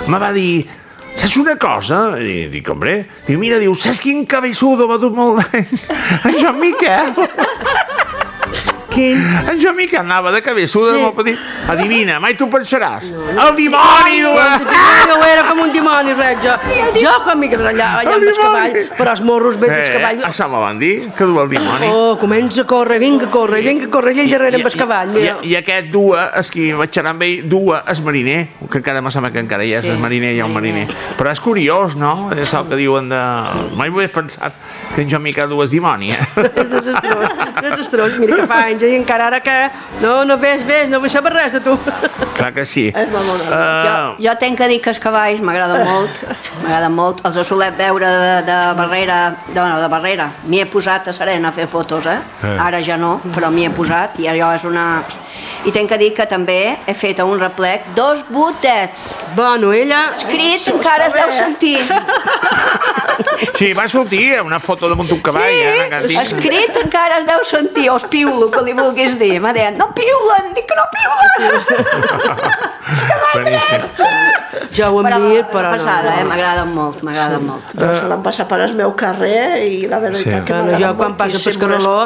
me va dir, saps una cosa? I dic, hombre, diu, mira, diu, saps quin cabeçudo va dur molt d'anys? En Joan Miquel. En Joan Miquel anava de cabeçuda, sí. Molt petit. Adivina, mai t'ho pensaràs. El dimoni, no era com un dimoni, res, jo quan m'hi quedaré allà amb els cavalls, però els morros veig els cavalls. Això me van dir, que du el dimoni. Comença a córrer, vinga a córrer, i ell darrere amb el cavall. I aquest dua, és que vaig anar amb ell, dua és mariner, que encara me sembla que encara hi és el mariner, hi ha un mariner. Però és curiós, no? És el que diuen de... Mai ho he pensat, que en Joan Miquel du el dimoni, És estrany, mira que fa anys, i encara ara que no ves, no vull saber res de tu. Clar que sí. Jo tenc que dir que els cavalls m'agraden molt, els he solet veure de barrera, m'hi he posat a Serena a fer fotos, ara ja no, però m'hi he posat i allò és una... I tenc que dir que també he fet un replec 2 botets. Bueno, ella... Escrit encara es deu sentir. Sí, va sortir una foto damunt un cavall. Sí, escrit encara es deu sentir, o es piulo, que li vulguis dir. M'ha dit, no piulen, dic que no piulen. Beníssim. Jo ho em dir, però no. Passada, m'agraden molt. Se l'han passat per el meu carrer i la veritat que m'agrada jo quan passo per Caroló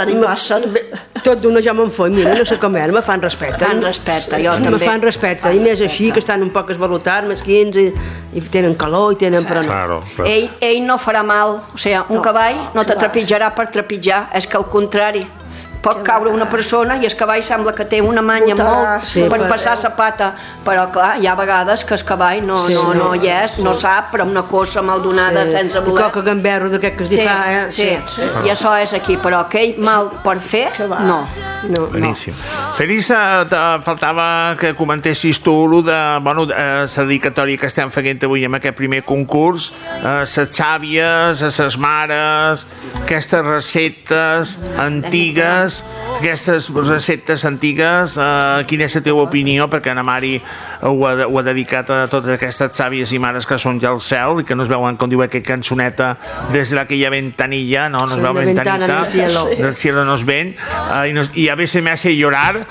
tot d'una ja me'n foll, mira, no sé com és, me fan respecte. Jo també. Me fan respecte, i més així, que estan un poc esvalotats, mesquins, i tenen calor, i tenen... però no. Ell no farà mal, o sigui, un cavall no te trepitjarà per trepitjar, és que al contrari. Pot caure una persona i el cavall sembla que té una manya molt per passar la pata, però clar, hi ha vegades que el cavall no hi és, no sap, però una cosa mal donada sense voler. Coca gamberro d'aquest que es fa, Sí, i això és aquí, però aquell mal per fer, no. Beníssim. Felisa, faltava que comentessis tu la dedicatòria que estem fent avui amb aquest primer concurs, les xàvies, les mares, aquestes receptes antigues, aquestes receptes antigues, quina és la teva opinió? Perquè la Mari ho ha dedicat a totes aquestes xàvies i mares que són ja al cel i que no es veuen, com diu aquella cançoneta, des de aquella ventanilla, no es veu ventanita, del cielo nos ven, y a veces me hace llorar.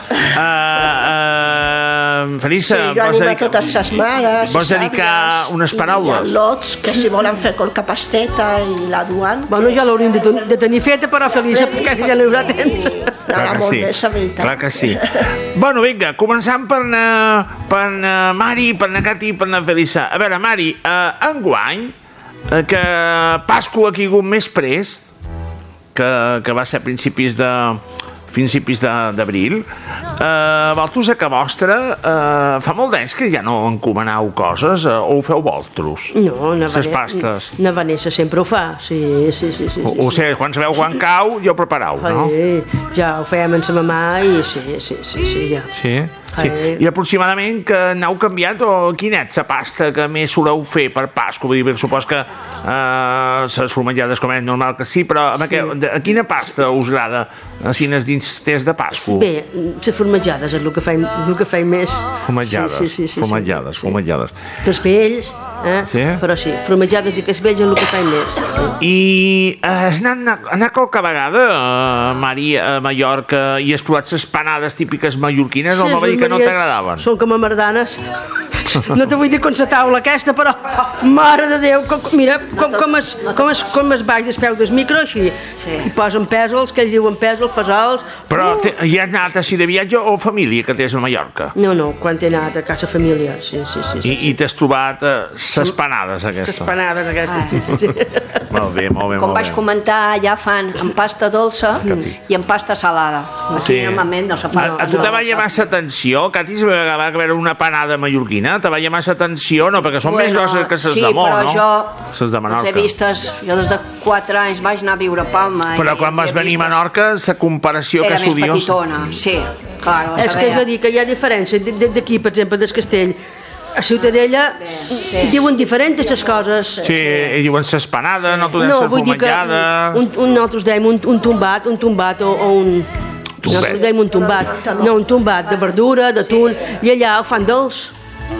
Felisa, vols dedicar unes paraules? Hi ha lots que si volen fer colca pasteta i la duen. Bueno, ja l'hauríem de tenir feta, però Felisa, perquè ja no hi haurà temps. Clar que sí. Bueno, vinga, començant per Mari, per Cati i per Felisa. A veure, Mari, enguany, que Pasqua ha caigut més prest, que va ser a principis d'abril, vosaltres a casa vostra fa molt d'anys que ja no encomanau coses o ho feu vosaltres? No, les pastes. Na Vanessa sempre ho fa, sí. O sigui, quan sabeu quan cau ja ho preparau, no? Ja ho fèiem amb sa mamà i sí, ja. Sí? I aproximadament que n'heu canviat o quina és la pasta que més soleu fer per Pasqua? Vull dir, suposo que les formallades com és normal que sí, però quina pasta us agrada així dins test de Pasqua? Bé, les formallades és el que feim més. Formallades. Caspells, però sí, formallades i caspells és el que feim més. I has anat qualque vegada, Mari, a Mallorca i has provat les panades típiques mallorquines o va dir que no t'agradaven? Són com a mardanes. No te vull dir com la taula aquesta, però mare de Déu, mira com es baix del peu del micro així, i posen pèsols, que ells diuen pèsols, fesols. Però hi has anat així de viatge o família que tens a Mallorca? No, quan he anat a casa familiar, sí. I t'has trobat les panades aquestes? Les panades aquestes, sí. Molt bé. Com vaig comentar, ja fan amb pasta dolça i amb pasta salada. Aquí normalment no se fa. A tu te va llamar l'atenció, Cati, si va veure una panada mallorquina? Te va llamar l'atenció? No, perquè són més grosses que les de Mont, no? Sí, però jo les he vistes, jo des de 4 anys vaig anar a viure a Palma. Però quan vas venir a Menorca, la comparació que s'ho dius... Era més petitona, sí, clar. És que jo dic que hi ha diferència d'aquí, per exemple, del Castell. A Ciutadella diuen diferents les coses. Sí, diuen l'espanada, no t'ho deuen ser formallada. Nosaltres dèiem un tombat o un... Nosaltres dèiem un tombat. No, un tombat de verdura, d'atún, i allà ho fan dolç.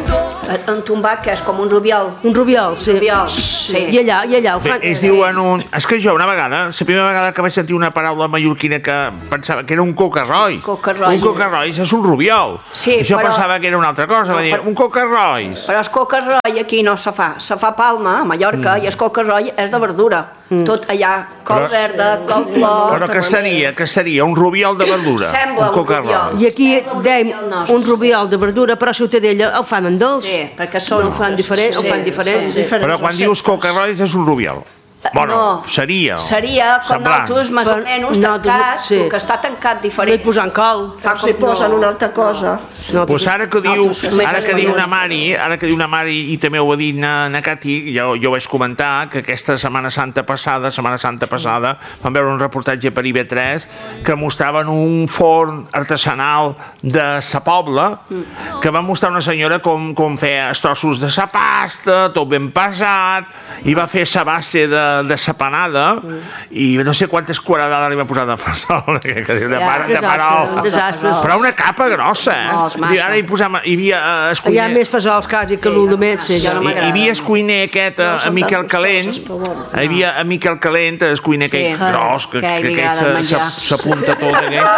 un tombac que és com un rubiol. Un rubiol, sí. Sí. I allà ho Bé, fan. es diuen un... És que jo una vegada, la primera vegada que vaig sentir una paraula mallorquina que pensava que era un cocarroi. Cocarroi. Un cocarroi és un rubiol. Sí, jo però... pensava que era una altra cosa, va dir, un cocarroi. Però el cocarroi aquí no se fa. Se fa a Palma, a Mallorca, i el cocarroi és de verdura. Tot allà, col verda, col flor... Però què seria? Què seria? Un rubiol de verdura? Sembla un rubiol. I aquí dèiem un rubiol de verdura, però a Ciutadella el fan en dolç. Sí, perquè són... Ho fan diferent, ho fan diferent. Però quan dius cocarrois és un rubiol. Bueno, no, seria. Seria com semblant. nosaltres, més o menys, tancat, el que està tancat No hi diferent. posant col. Fa Si posen una altra cosa. Pues ara que diu una Mari, i també ho ha dit na Cati, jo vaig comentar que aquesta Setmana Santa passada, vam veure un reportatge per IB3 que mostraven un forn artesanal de sa Pobla, que va mostrar una senyora com feia els trossos de sa pasta, tot ben pesat, i va fer sa base de sa panada, i no sé quantes quadrades li va posar de fasol, de perol, però una capa grossa, Ara hi posam... Hi ha més fesols quasi que l'1 de més. Hi havia el cuiner aquest, a Miquel Calent, hi havia a Miquel Calent, el cuiner aquell gros, que s'apunta tot.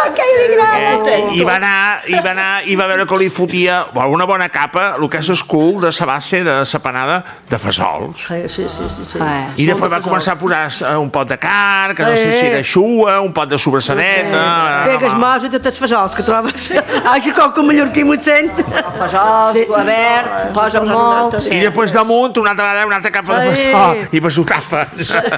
I va anar i va veure que li fotia una bona capa, el que és el cul de sa base, de sa panada, de fesols. I després va començar a posar un pot de carn, que no sé si era xua, un pot de sobrasadeta... Pegues mos i tots els fesols que trobes. Així com mallorquí m'ho sent. Fesols, verd, posa molt... I després damunt una altra capa de fesol i per s'ho tapa.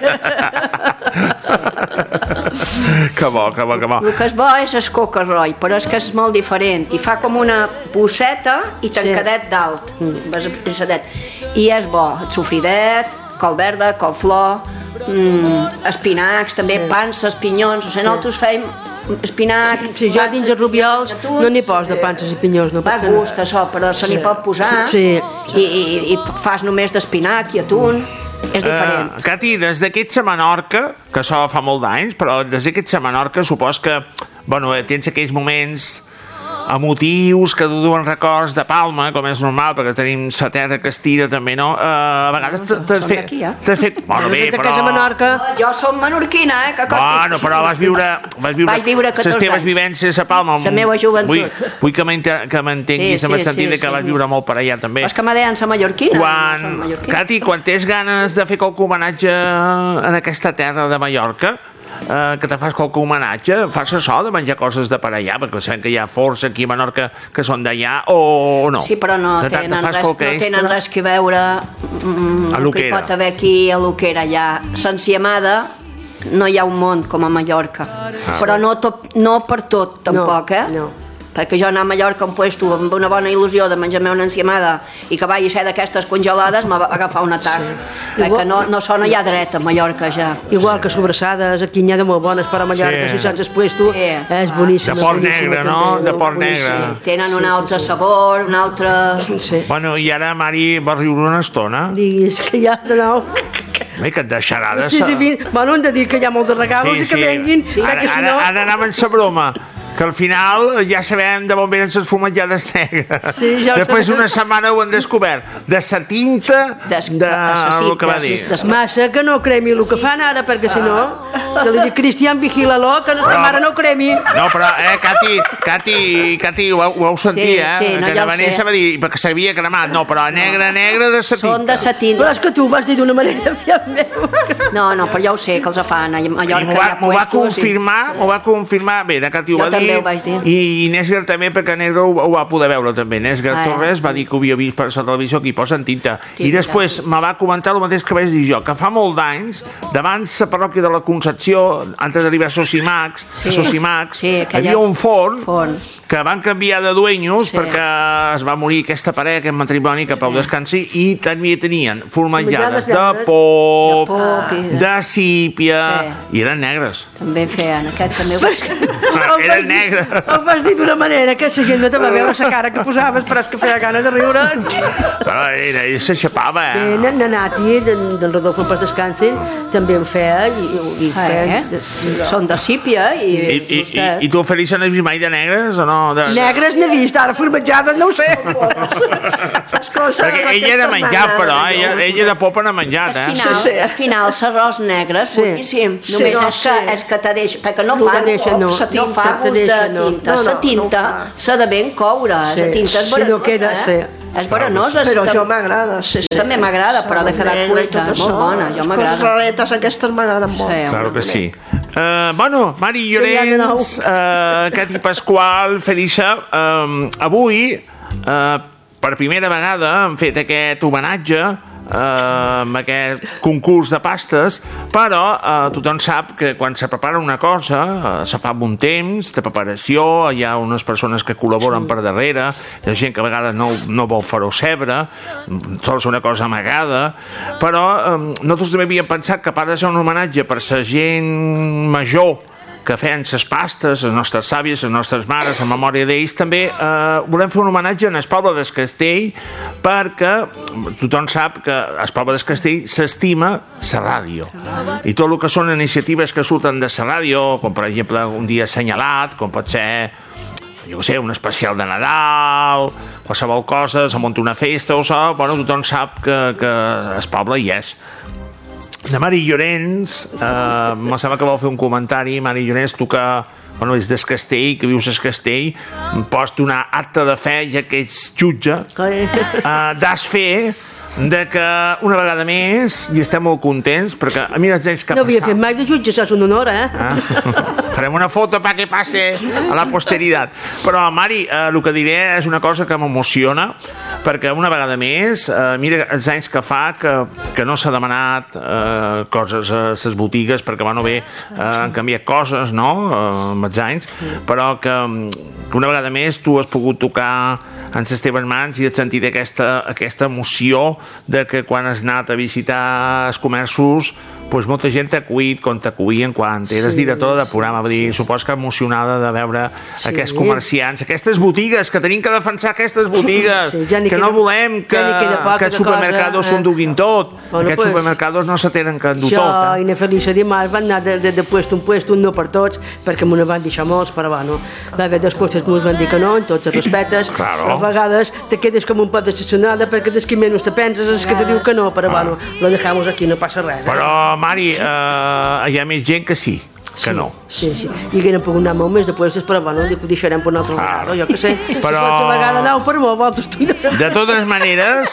Que bo. El que és bo és el cocarroi, però és que és molt diferent. I fa com una posseta i tancadet dalt. I és bo. El sofridet, col verda, col flor, espinacs, també panses, pinyons... Nosaltres fèiem espinac... Si jo dins els rubiols no n'hi pos de panses i pinyons. Va gust, això, però se n'hi pot posar. I fas només d'espinac i atún. És diferent. Cati, des que ets a Menorca, que això fa molt d'anys, però des que ets a Menorca supos que tens aquells moments emotius que duen records de Palma, com és normal, perquè tenim sa terra que estira també, no? A vegades t'has fet... Bueno, bé, però... Jo som menorquina, que costa... Bueno, però vas viure les teves vivències a Palma. La meva joventut. Vull que m'entenguis en el sentit que vas viure molt per allà, també. És que me deien sa mallorquina. Cati, quan tens ganes de fer qualque homenatge en aquesta terra de Mallorca, que te fas qualque homenatge, fas això de menjar coses de per allà, perquè sabem que hi ha força aquí a Menorca que són d'allà, o no? Sí, però no tenen res que veure el que hi pot haver aquí a lo que era allà. S'enciamada no hi ha un món com a Mallorca, però no per tot tampoc, perquè jo anar a Mallorca a un puesto amb una bona il·lusió de menjar-me una enciamada i que vagi a ser d'aquestes congelades me va agafar un atac, perquè no sona ja dret a Mallorca ja. Igual que sobrassades, aquí n'hi ha de molt bones per a Mallorca, si saps el puesto és boníssim. De porc negre, no? De porc negre. Tenen un altre sabor, un altre... Bueno, i ara, Mari, va riure una estona? Diguis que ja de nou... Bé, que et deixarà de... Bueno, hem de dir que hi ha molts de regalos i que venguin. Ara anàvem a broma, que al final ja sabem de on venen les fumetjades negres. Després una setmana ho han descobert. De sa tinta, el que va dir. Massa que no cremi el que fan ara, perquè si no, que li dic, Cristian, vigila-lo, que la mare no cremi. No, però, Cati, ho vau sentir, que la Vanessa va dir, perquè s'havia cremat. No, però negre de sa tinta. Són de sa tinta. Però és que tu vas dir d'una manera, fiam meu. No, però ja ho sé, que els fan a Mallorca. M'ho va confirmar, bé, la Cati ho va dir, i Nesger també, perquè Negre ho va poder veure també. Nesger Torres va dir que ho havia vist per la televisió, que hi posen tinta. I després me va comentar el mateix que vaig dir jo, que fa molt d'anys, davant la parròquia de la Concepció, antes d'arribar a Sosimacs, hi havia un forn que van canviar de dueños perquè es va morir aquesta parella, aquest matrimoni, que Pau descansi, i també tenien formatjades de pop, de sípia, i eren negres. També feien, aquest també ho... Era negre. Ho vas dir d'una manera que la gent no te va veure la cara que posaves, però és que feia ganes de riure. I s'aixapava, Nati, del Rodolfo Pas Descansin, també en feia i feia... Són de sípia I tu, Felisa, n'has vist mai de negres o no? Negres n'he vist, ara formatjades no ho sé. Perquè ella era menjat, però ella de popa n'ha menjat, al final l'arròs negre és boníssim, només és que te deixa, perquè no fa gust de tinta, s'ha de ben coure, la tinta és veranosa, és veranosa. Però jo m'agrada, també m'agrada, però de quedar cuita, molt bona, jo m'agrada. Les raretes aquestes m'agraden molt. Claro que sí. Bueno, Mari Llorenç, Cati Pasqual, Felisa, avui, per primera vegada, hem fet aquest homenatge amb aquest concurs de pastes, però tothom sap que quan se prepara una cosa se fa amb un temps de preparació, hi ha unes persones que col·laboren per darrere, hi ha gent que a vegades no vol fer-ho cebre, sol ser una cosa amagada, però nosaltres també havíem pensat que a part de ser un homenatge per la gent major que feien les pastes, les nostres sàvies, les nostres mares, en memòria d'ells, també volem fer un homenatge al poble del Castell, perquè tothom sap que el poble del Castell s'estima la ràdio. I tot el que són iniciatives que surten de la ràdio, com per exemple un dia assenyalat, com pot ser jo sé, un especial de Nadal, qualsevol cosa, se munta una festa o això, bueno, tothom sap que el poble hi és. De Mari Llorenç, me sembla que vol fer un comentari. Mari Llorenç, tu que és del Castell, que vius al Castell, em pots donar acte de fe, ja que ets jutge, d'has fer de que una vegada més, i estem molt contents, perquè a mi els anys que no havia fet mai de jutge, això és un honor, farem una foto perquè passe a la posteritat. Però, Mari, el que diré és una cosa que m'emociona, perquè una vegada més, mira els anys que fa que no s'ha demanat coses a les botigues, perquè han canviat coses, no?, amb els anys, però que una vegada més tu has pogut tocar en les teves mans i has sentit aquesta emoció de que quan has anat a visitar els comerços, molta gent t'ha acollit com t'acollien quan eres directora de programa. Vull dir, supos que emocionada de veure aquests comerciants, aquestes botigues, que tenim que defensar aquestes botigues, que no volem que els supermercados s'ho enduguin tot. Aquests supermercados no se tenen que endur tot. Jo i na Felisa dimarts van anar de puesto en puesto, un no per tots, perquè m'ho van deixar molts, però bueno, va haver dos puestos que m'ho van dir que no, en tots els respectes, però a vegades te quedes com un pot decepcionada perquè des que menys te penses és que te diu que no, però bueno, lo dejamos aquí, no passa res. Però, Mari, hi ha més gent que sí, que no. Sí. I que no pogut anar molt més de puestos, però bueno, ho deixarem per un altre vegada, jo que sé. Però a vegada aneu per molt, vosaltres tu de totes maneres,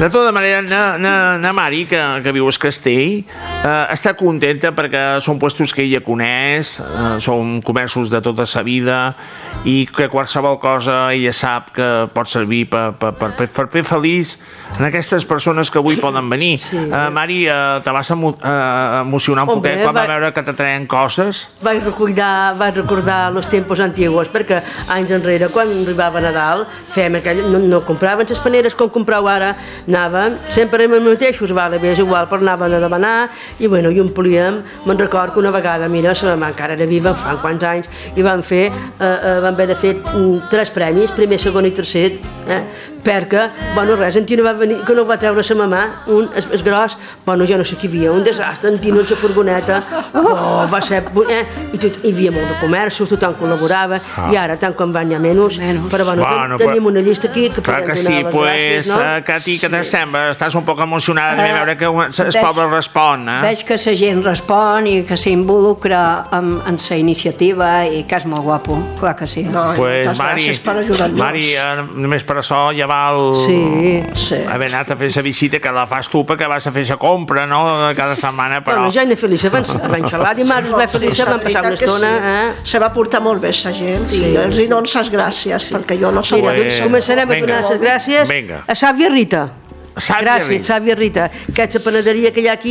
na Mari, que viu al Castell, està contenta perquè són puestos que ella coneix, són comerços de tota sa vida, i que qualsevol cosa ella sap que pot servir per fer feliç en aquestes persones que avui poden venir. Mari, te vas emocionar un poquet quan va veure que te treien coses? Vaig recordar els tempos antigos, perquè anys enrere, quan arribava Nadal, no compraven les paneres com compreu ara, anàvem, sempre amb els mateixos, és igual, però anaven a demanar, i bueno, i omplíem. Me'n record que una vegada, mira, la meva mare encara era viva, fa quants anys, i van haver de fer 3 premis, primer, segon i tercer, perquè, bueno, res, en Tino va venir, que no va treure sa mamà, un, el gros, bueno, jo no sé qui hi havia, un desastre, en Tino en sa furgoneta, va ser, i hi havia molt de comerços, tothom col·laborava, i ara, tant com van hi ha menys, però bueno, tenim una llista aquí que podem donar les gràcies, no? Cati, què te sembla? Estàs un poc emocionada de veure que el poble respon, Veig que la gent respon i que s'involucra en la iniciativa i que és molt guapo, clar que sí. Moltes gràcies per ajudar-nos. Mari, només per això ja val haver anat a fer la visita, que la fas tu perquè vas a fer la compra, no?, cada setmana, però... Bueno, ja i Felisa van xalar dimarts, la Felisa van passar una estona... Se va portar molt bé la gent i els hi dono les gràcies, perquè jo no soc... Començarem a donar les gràcies a Sàvia Rita. Gràcies, Sàvia Rita, que és la panaderia que hi ha aquí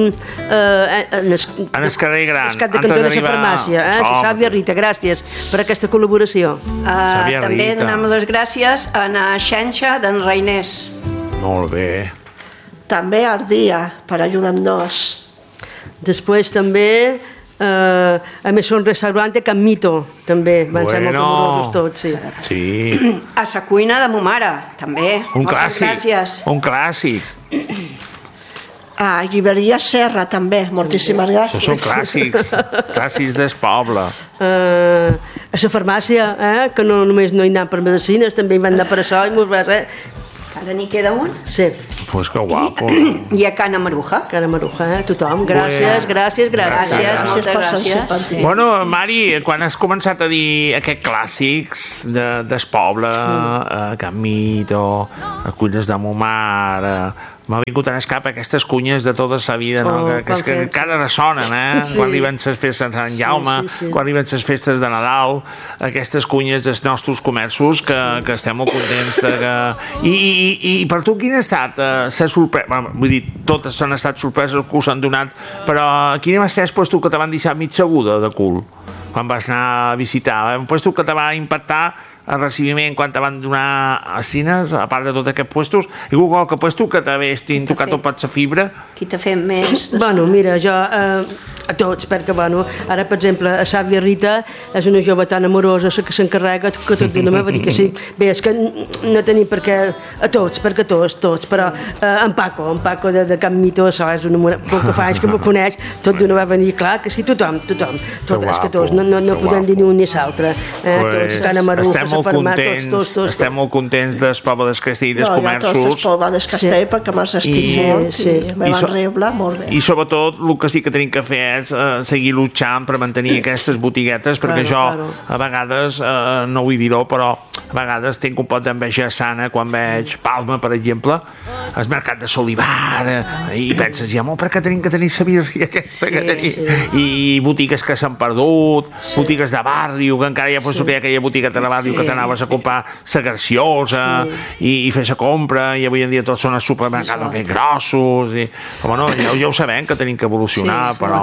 en el carrer Gran, antes d'arribar a la farmàcia, Sàvia Rita, gràcies per aquesta col·laboració. També donem les gràcies a la xenxa d'en Reinés. Molt bé. També Ardia, per ajudar-nos. Després també A més, són restaurant a Can Mito, també. Van ser molt amorosos tots, sí. Sí. A la cuina de ma mare, també. Un Moltes clàssic. gràcies. Un clàssic. A Llibreria Serra, també, moltíssimes gràcies. Això són clàssics del poble. A la farmàcia, que no només no hi anem per medicines, també hi van anar per això i molts res, Ara n'hi queda un. Sí, Pues que guapo. I a Cana Maruja. Cara Maruja, tothom. Gràcies. Gràcies, moltes per gràcies. sentir. Bueno, Mari, quan has començat a dir aquests clàssics del poble, Can Mito, a Cuines de ma mare, m'ha vingut en escap aquestes cunyes de tota la vida, no? Que encara ressonen, Sí. Quan arriben les festes de Sant Jaume, Sí. quan arriben les festes de Nadal, aquestes cunyes dels nostres comerços que estem molt contents de que... I per tu quina ha estat la sorpresa? Vull dir, totes han estat sorpreses que us han donat, però quina va ser el puesto que te van deixar mig seguda de cul quan vas anar a visitar? Un puesto que te va impactar el recibiment quan te van donar a cines, a part de tots aquests puestos, i qualque puesto que t'hagués tocat tot per la fibra? Qui t'ha fet més? Bueno, mira, jo a tots, perquè, bueno, ara, per exemple, a Sàvia Rita és una jove tan amorosa que s'encarrega que tot d'una va dir que sí. Bé, és que no tenim per què a tots, perquè tots, però en Paco de Can Mito, això és una amor, que fa anys que m'ho coneix, tot d'una va venir, clar, que sí, tothom, és que tots, no podem dir ni un ni l'altre. Tots, Cana Maruja, estem molt contents del poble del Castell i dels comerços. Jo tots el poble del Castell perquè m'has estit molt i me van rebre molt bé. I sobretot el que sí que tenim que fer és seguir luchant per mantenir aquestes botiguetes, perquè jo a vegades, no vull dir-ho, però a vegades tinc un pot d'enveja sana quan veig Palma, per exemple, el mercat de Solivar, i penses, ja molt, per què tenim que tenir la birria aquesta que tenim? I botigues que s'han perdut, botigues de barri, que encara hi ha aquella botiga de barri que t'anaves a comprar la graciosa i fer la compra, i avui en dia tots són els supermercats grossos, i no, ja ho sabem que tenim que evolucionar, però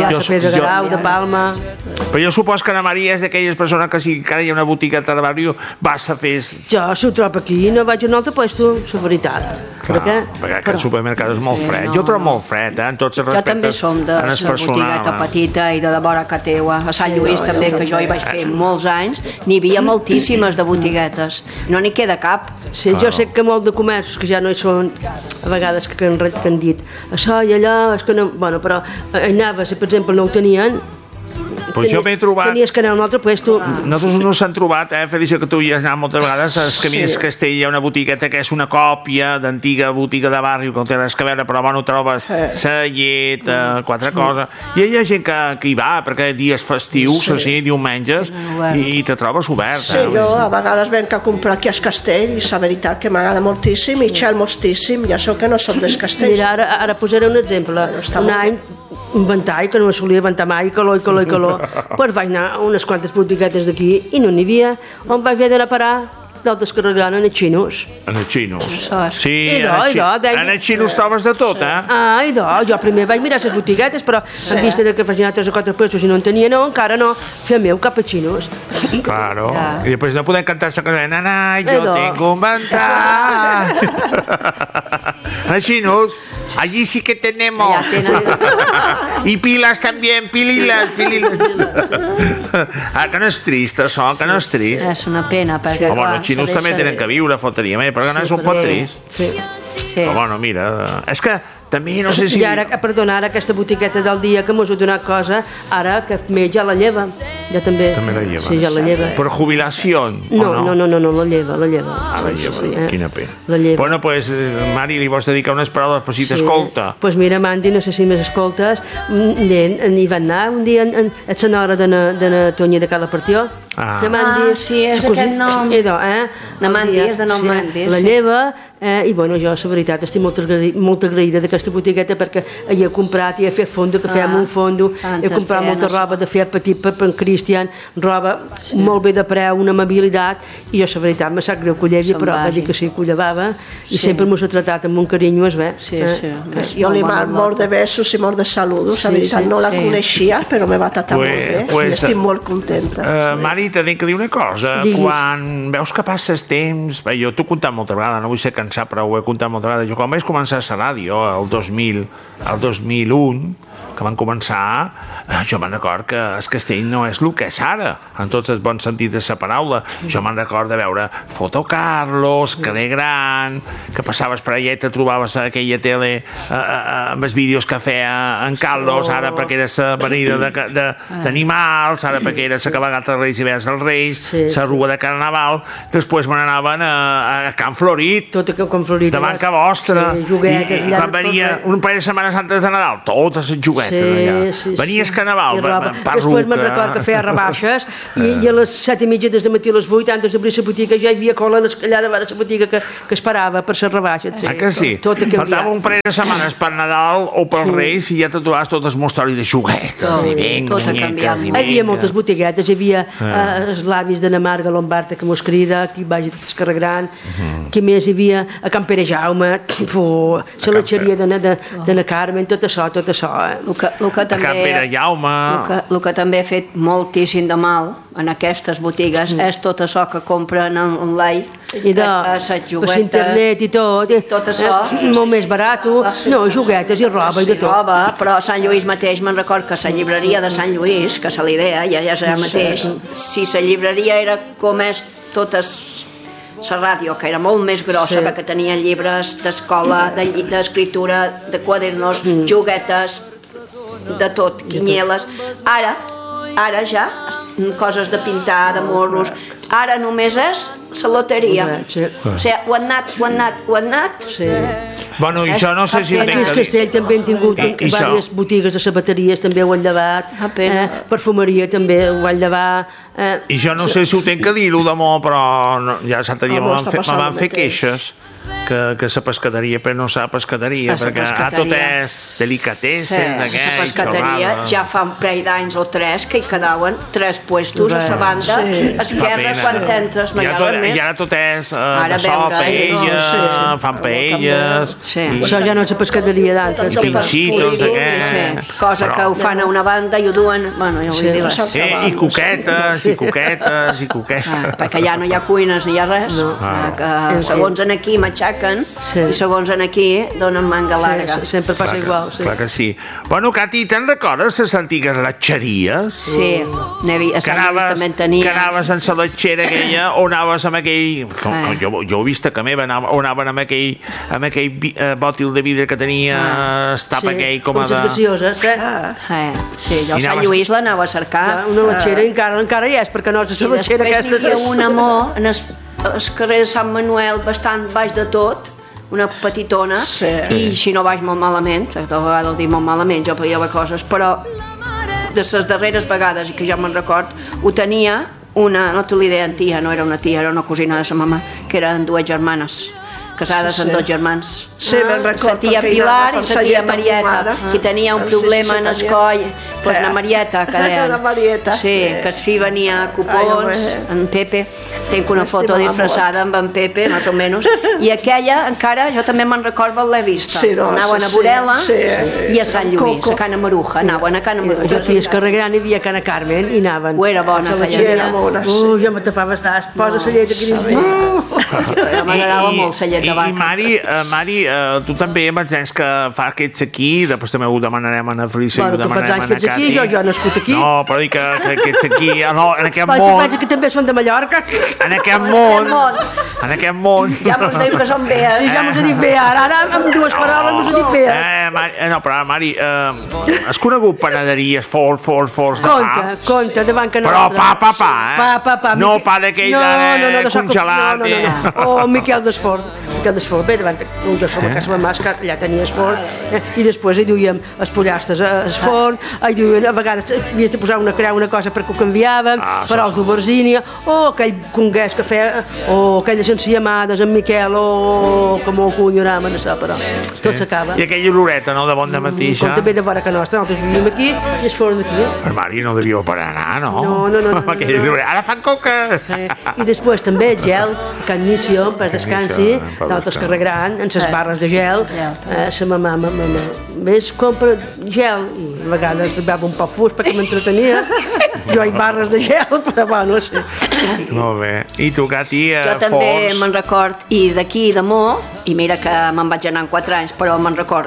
de Grau, de Palma. Però jo supos que la Maria és d'aquelles persones que si encara hi ha una botigueta de barri vas a fer... Jo, si ho trobo aquí, no vaig a un altre puesto, la veritat. Perquè aquest supermercat és molt fred. Jo trobo molt fred, en tots els respectes. Jo també som de la botigueta petita i de la vora que teua. A Sant Lluís també, que jo hi vaig fer molts anys, n'hi havia moltíssimes de botiguetes. No n'hi queda cap. Sí, jo sé que molt de comerços que ja no hi són, a vegades que han dit això i allò, és que no... Bueno, però anava, si per exemple no ho tenien, Pues jo m'he trobat... Tenies que anar a un altre puesto. Nosaltres no s'han trobat, Felicia, que tu hi has anat moltes vegades, als Camins Castell hi ha una botigueta que és una còpia d'antiga botiga de barri, que no té res a veure, però no trobes sa llet, quatre coses, i hi ha gent que hi va, perquè dies festius, així, diumenges, i te trobes obert. Sí, jo a vegades venc a comprar aquí al Castell, i la veritat que m'agrada moltíssim, i xel moltíssim, i això que no som dels Castells. Mira, ara posaré un exemple. Un any un ventall que no me solia ventar mai, calor, pues vaig anar a unes quantes botiguetes d'aquí i no n'hi havia. On vaig haver d'anar a parar? Del descarregant en els xinos. En els xinos. Sí, en els xinos trobes de tot, jo primer vaig mirar les botiguetes, però en vista que faig anar 3 o 4 pesos i no en tenia, no, encara no, fer meu cap a xinos. Claro, i després no podem cantar la cançó, nana, jo tengo un ventall. En els xinos, allí sí que tenemos. Y pilas también, pililas. Que no és trist, això, que no és trist. És una pena, perquè... Home, els xinos també tenen que viure, faltaria més, però que no és un pot trist. Sí. Però bueno, mira, és que també no sé si... I ara, perdona, ara aquesta botiqueta del dia que mos ha donat cosa, ara que més ja la lleva. Ja també. També la lleva. Sí, ja la lleva. Per jubilació, no, la lleva. Ah, la lleva, quina pena. La lleva. Bueno, pues, Mari, li vols dedicar unes paraules per si t'escolta. Pues mira, Mandy, no sé si m'escoltes, hi van anar un dia a la nora de na Tonya de Cala Partió. De Mandy. Sí, és aquest nom. De Mandy, és de nom Mandy. La lleva, i bueno, jo, la veritat, estic molt agraïda d'aquesta botigueta perquè hi he comprat i he fet fondo, que fem un fondo, he comprat molta roba de fer petit per en Cristian, roba molt bé de preu, una amabilitat, i jo, la veritat, me sap greu que ho llevi, però va dir que sí, que ho llevava, i sempre m'ho ha tratat amb un carinyo, és bé. Jo li mando molt de besos i molt de saludos, la veritat, no la coneixia, però me va tratar molt bé, i estic molt contenta. Mari, t'he de dir una cosa, quan veus que passes temps, jo t'ho he contat moltes vegades, no vull ser cansat, però ho he contat moltes vegades, jo quan vaig començar a la ràdio, el 2001, que van començar, jo me'n record que el castell no és el que és ara, en tots els bons sentits de la paraula. Jo me'n record de veure Foto Carlos, Carrer Gran, que passaves per allà i te trobaves aquella tele amb els vídeos que feia en Carlos, ara perquè era la venida d'animals, ara perquè era la cabalgata dels Reis i vers dels Reis, la rua de Carnaval. Després me n'anaven a Can Florit, tot a Can Florit, davant que vostra, i quan venia un parell de setmanes antes de Nadal, totes les juguetes allà. Venia el Carnaval, perruca. Després me'n record que feia rebaixes i a les 7:30 des de matí a les 8, antes d'obrir la botiga, ja hi havia cola allà davant la botiga que esperava per les rebaixes. Que sí? Faltava un parell de setmanes per Nadal o pels Reis i ja te trobaves tot el mostoli de juguetes i vingues, muñeques. Hi havia moltes botiguetes, hi havia els l'avis de na Marga Lombarda que mos crida, aquí baix del Carrer Gran, que més hi havia a Can Pere Jaume, la letxeria de na Carmen, tot això. Can Pere Jaume. El que també ha fet moltíssim de mal en aquestes botigues és tot això que compren online i per internet i tot això molt més barat, juguetes i roba i de tot. Però a Sant Lluís mateix me'n record que la llibreria de Sant Lluís, que se l'idea ja és allà mateix, si la llibreria era com és totes la ràdio, que era molt més grossa perquè tenia llibres d'escola, d'escriptura, de quadernos, juguetes, de tot, quinyeles. Ara ja, coses de pintar, de morros, ara només és la loteria. O sigui, ho han anat. Bueno, i això no sé si... Aquí al Castell també han tingut diverses botigues de sabateries, també ho han llevat, perfumeria també ho han llevat. I jo no sé si ho tenc que dir-ho d'amor, però ja l'altre dia me van fer queixes que la pescaderia, però no la pescaderia, perquè tot és delicatessen, d'aquest, la pescaderia ja fa un parell d'anys o 3 que hi quedaven 3 puestos a la banda esquerra quan t'entres, no hi ha més. I ara tot és paelles, fan paelles. Això ja no és la pescaderia d'antes. Pinxitos, d'aquest. Cosa que ho fan a una banda i ho duen, i coquetes, perquè ja no hi ha cuines ni hi ha res, segons en aquí matxaquen i segons en aquí donen manga larga. Sempre passa igual. Clar que sí. Bueno, Cati, te'n recordes les antigues letxeries? Sí, que anaves en la letxera aquella o anaves amb aquell... Jo he vist que meva, o anaven amb aquell bòtil de vidre que tenia el tap aquell com a de... Com les gaseoses, Sí, jo a Sant Lluís l'anava a cercar. Una letxera encara hi és, perquè no és la letxera aquesta. I després n'hi havia un amor en el carrer de Sant Manuel, bastant baix de tot, una petitona, i si no vaig molt malament, a vegades ho dic molt malament, jo podia haver coses, però de les darreres vegades, i que jo me'n record, ho tenia una, no te l'idea tia, no era una tia, era una cosina de sa mamà, que eren 2 germanes, casades amb 2 germans. La tia Pilar i la tia Marieta, que tenia un problema en el coll, pues la Marieta, que deien. Que el fill venia a cupons, en Pepe, tenc una foto disfressada amb en Pepe, més o menys, i aquella encara, jo també me'n recordo l'he vista. Anaven a Borela i a Sant Lluís, a Cana Maruja, anaven a Cana Maruja. Jo aquí a Carrer Gran hi havia Cana Carmen i anaven. Ho era bona, aquella. Jo me tapava el nas, posa la llet aquí dins. M'agradava molt la llet de vaca. I Mari, tu també amb els anys que fa aquests aquí, després també ho demanarem a Feliça i ho demanarem a Cati. Jo he nascut aquí. No, però dic que aquests aquí, en aquest món... Vaig que també són de Mallorca. En aquest món... Ja mos diu que són bees. Ja mos he dit bé, ara amb 2 paraules mos he dit bé. No, però Mari, has conegut panaderies forts de pa? Conta, davant que no. Però pa, no pa d'aquell congelat. O Miquel d'Esfort. Bé, davant jo som a casa mamà, que allà tenia esforn, i després hi duíem els pollastres a esforn, hi duien, a vegades havies de posar una creu, una cosa perquè ho canviàvem, perols d'aubergínia, o aquell conguès que feia, o aquelles enciamades en Miquel, o com ho conyoràvem, no sé, però tot s'acaba. I aquella oloreta, no?, de bon de matí, com també de vora que nostra, nosaltres vivíem aquí i es forn d'aquí. Però Mari, no devíeu per anar, no? No. Ara fan coca! I després també gel, Can Nício, per descansi, d'altres Carrer Gran, en les barres de gel, sa mamà més compra gel, i a vegades trobava un poc fust perquè m'entretenia, jo hi barres de gel, però bueno, sí. Molt bé. I tu, Cati, jo també me'n record, i d'aquí de Mo, i mira que me'n vaig anar en 4 anys, però me'n record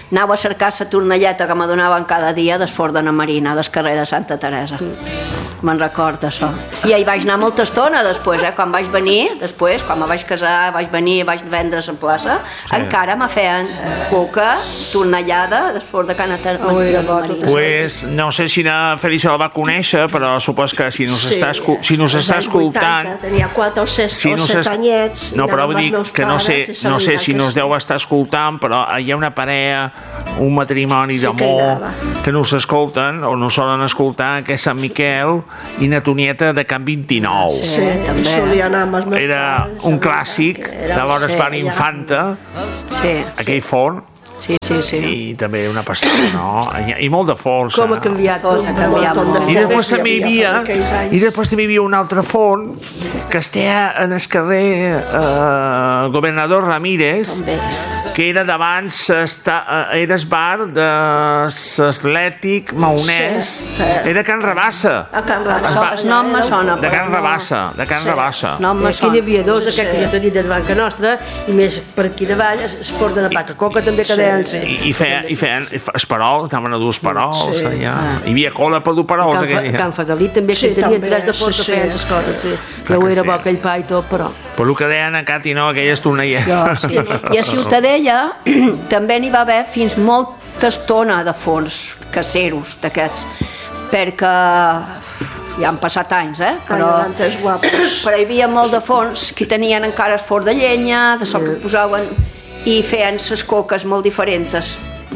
anava a cercar la tornelleta que me donaven cada dia del Fort de la Marina, del carrer de Santa Teresa. Me'n recordo, això. I hi vaig anar molta estona després, quan vaig venir, quan me vaig casar, vaig venir, vaig vendre la plaça, encara me feien coca, tornellada, del Fort de Cana Marina. Pues no sé si na Felisa la va conèixer, però supos que si nos està escoltant... Tenia 4 o 7 anyets. No, però vull dir que no sé si nos deu estar escoltant, però hi ha una parella, un matrimoni d'amor que no s'escolten o no solen escoltar, que és Sant Miquel i na Tonieta de Can 29. Sí, solia anar amb els meus pares. Era un clàssic de l'Hores Bar Infanta, aquell forn. Sí. I també una passada, no? I molt de força. Com ha canviat tot, I després també hi havia un altre forn que està en el carrer Governador Ramírez, que era d'abans era el bar de l'Atlètic Maonès, era Can Rabassa. El nom me sona. De Can Rabassa. Aquí n'hi havia dos, aquest que jo t'he dit de Banca Nostra, i més per aquí davall es Fort de la Paca Coca també que deien ser. I feien esperol, estaven a dur esperols. Hi havia cola per dur perols. Can Fadalit també, que tenien 3 de fort que feien les coses. No era bo aquell pa i tot, però... Per el que deien a Cati, no, aquelles tornelles. I a Ciutadella també n'hi va haver fins molta estona de forns caseros d'aquests, perquè ja han passat anys, però hi havia molt de forns que tenien encara el forn de llenya, de so que posaven, i feien les coques molt diferents.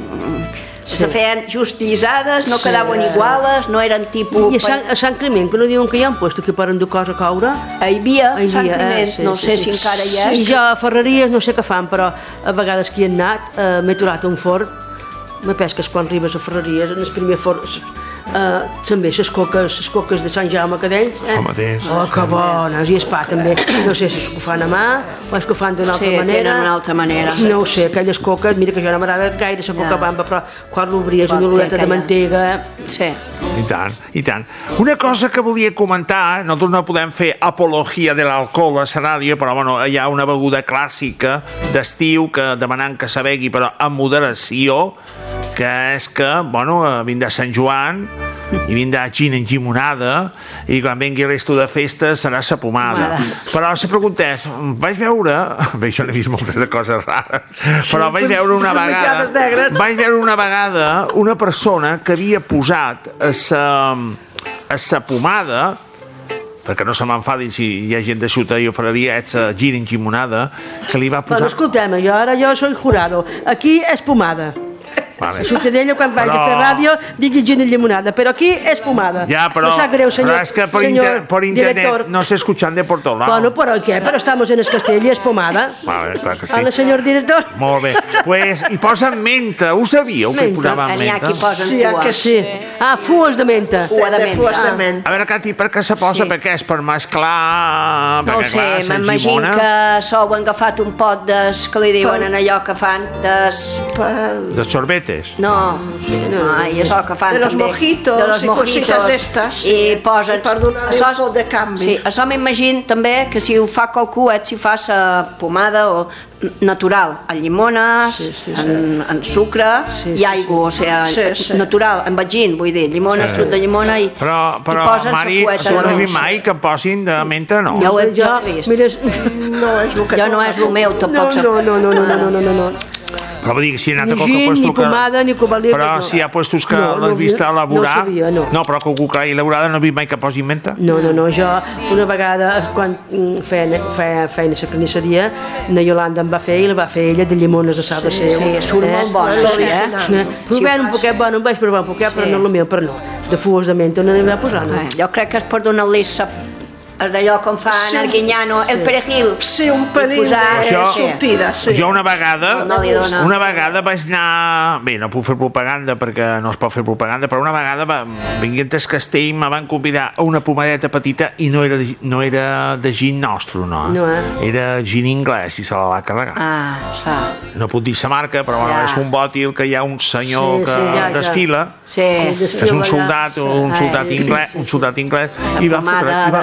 Se feien just llisades, no quedaven iguales, no eren tipus... I a Sant Climent, que no diuen que hi ha un lloc que poden dur cosa a coure? Hi havia, Sant Climent, no sé si encara hi és. Jo a Ferreries no sé què fan, però a vegades que hi he anat m'he aturat un forn, me pesques quan arribes a Ferreries, en el primer forn... també les coques de Sant Jaume Cadells, oh, que bones, i el pa també, no sé si ho fan a mà o és que ho fan d'una altra manera, no ho sé, aquelles coques, mira que jo no m'agrada gaire la coca bamba, però quan l'obries una oleta de mantega... I tant. Una cosa que volia comentar, nosaltres no podem fer apologia de l'alcohol a la ràdio, però bueno, hi ha una beguda clàssica d'estiu que demanant que se begui, però amb moderació, que és que, bueno, vindrà Sant Joan i vindrà gin en llimonada i quan vengui el resto de festa serà sa pomada. Però la pregunta és, vaig veure, bé, jo n'he vist moltes de coses rares, però vaig veure una vegada una persona que havia posat a sa pomada, perquè no se m'enfadin si hi ha gent de Ciutadella o Ferreria, gin en llimonada, que li va posar... Però escoltem, jo soy jurado, aquí és pomada. A Ciutadella, quan vaig a fer ràdio, digui gin i llimonada, però aquí és pomada. Ja, però és que per internet no sé escuchant de por todo lado. Bueno, però què? Però estamos en el castell i és pomada. Vale, clar que sí. Hola, senyor director. Molt bé. Pues, i posen menta. Ho sabíeu que hi posaven menta? N'hi ha qui posen fues. Sí. Ah, fues de menta. Fues de menta. A veure, Cati, per què se posa? Per què és? Per mesclar... No ho sé, m'imagino que s'ho han agafat un pot que li diuen en allò que fan de sorbetes. No, i això que fan de los també mojitos i cositas d'estes i posen per donar-li un pot de canvi. Sí, això m'imagino també que si ho fa qualcú si fa la pomada o natural, en llimones, en sucre i aigua, o sigui, natural, en vagin, vull dir, llimona, suc de llimona i posen la fueta. Però no he vist mai que posin de menta, no. Ja ho he vist. Jo no és el meu, tampoc. No. Però vull dir que si hi ha anat a qualque puesto ni pomada, ni covalia, però si hi ha puestos que l'has vist a elaborar, no, però que algú que l'ha elaborada no he vist mai que posi menta. No, jo una vegada quan feia la carnisseria, na Yolanda em va fer i la va fer ella de llimones de sal de seu. Sí, surt molt bon. Provem un poquet, bueno, em vaig provar un poquet, però no el meu, però no. De fues de menta no n'hi va posar, no. Jo crec que és per donar-li d'allò com fan el guinyano, el perejil. Sí, un pelín de sortida, sí. Jo una vegada vaig anar... Bé, no puc fer propaganda perquè no es pot fer propaganda, però una vegada vinguent al castell me van convidar a una pomadeta petita i no era de gin nostre, no? Era gin anglès i se la va carregar. No puc dir la marca, però és un bòtil que hi ha un senyor que desfila, és un soldat inglès, i va fotre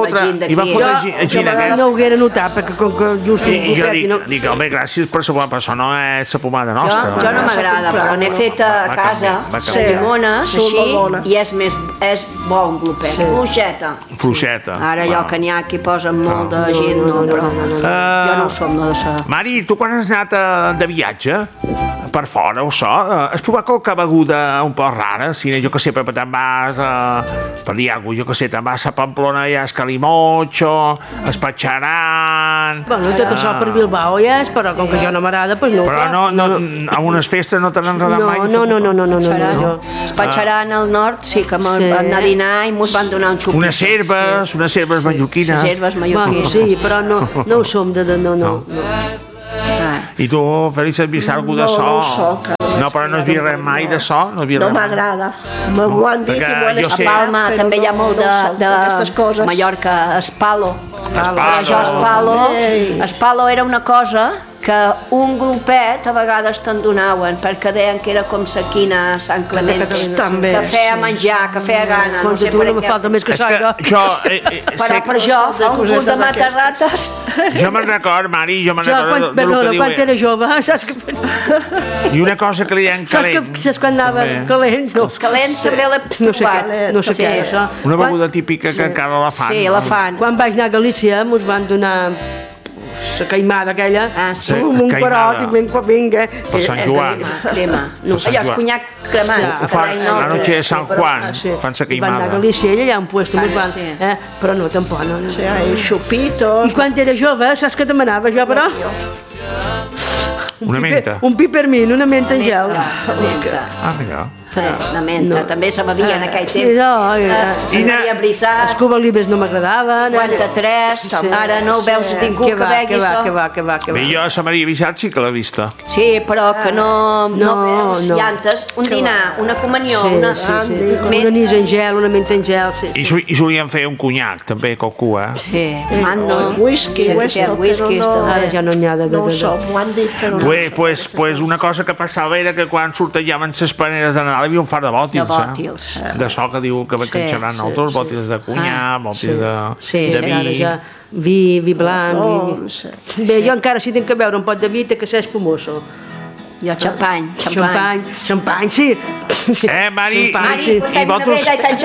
fotre no ho haguera notat, perquè com que just jo dic, home, gràcies per saber, però això no és la pomada nostra. Jo no m'agrada, però n'he fet a casa limones, així, i és bo un glopet. Fluixeta. Ara allò que n'hi ha que hi posen molt de gent, no, però jo no ho som, no de sa. Mari, tu quan has anat de viatge per fora o això, has provat qualque beguda un poc rara? Si jo que sé, però te'n vas per dir alguna cosa, jo que sé, te'n vas a Pamplona i has calimocho, espatxaran... Bueno, tot això per Bilbao ja és, però com que jo no m'agrada, doncs no. Però a unes festes no t'han enredat mai? No. Espatxaran al nord, sí que vam anar a dinar i mos van donar un xupit. Unes cerbes mallorquines. Bueno, sí, però no ho som no. I tu, Fèlix, has vist alguna d'això? No ho soc. No, però no has vist res mai d'això? No m'agrada. M'ho han dit i m'ho han explicat. A Palma també hi ha molt de Mallorca, espalo. Però jo espalo era una cosa que un glopet a vegades te'n donaven perquè deien que era com saquina a Sant Clement, que feia menjar, que feia gana, no sé per què. Falta més que això. Però per jo fa un gust de matar-rates. Jo me'n record, Mari, del que diu. Quan era jove, saps que... I una cosa que li deien calent. Saps quan anava calent? Calent també l'he provat. No sé què és això. Una beguda típica que encara la fan. Sí, la fan. Quan vaig anar a Galícia mos van donar la caimada aquella, un parot i vinga. Per Sant Joan. Crema. Allò és conyac cremat. La noche de San Juan fan la caimada. Van anar a Galícia i allà un puesto mos van... Però no, tampoc, no. Sí, xupitos... I quan era jove, saps què demanava jo, però? Una menta. Un pipermint, una menta en gel. Millor. Una menta, també se m'havia en aquell temps. Maria Brissat. Els cubalives no m'agradaven. 53, ara no ho veus ningú que vegi això. Que va. Bé, jo a la Maria Brissat sí que l'he vista. Sí, però que no veus llantes. Un dinar, una comunió, una anís en gel, una menta en gel. I solien fer un conyac, també, qualcú, Sí, mando. Whisky, ara ja no n'hi ha de... No ho som, ho han dit, però no. Pues una cosa que passava era que quan sortejaven les paneres de Nadal hi havia un fart de bòtils. De so que diu que xerran altres, bòtils de cunyà, bòtils de vi. Vi blanc. Bé, jo encara si tinc que beure un pot de vi té que ser espumoso. Jo xampany, sí. Mari, i vosaltres...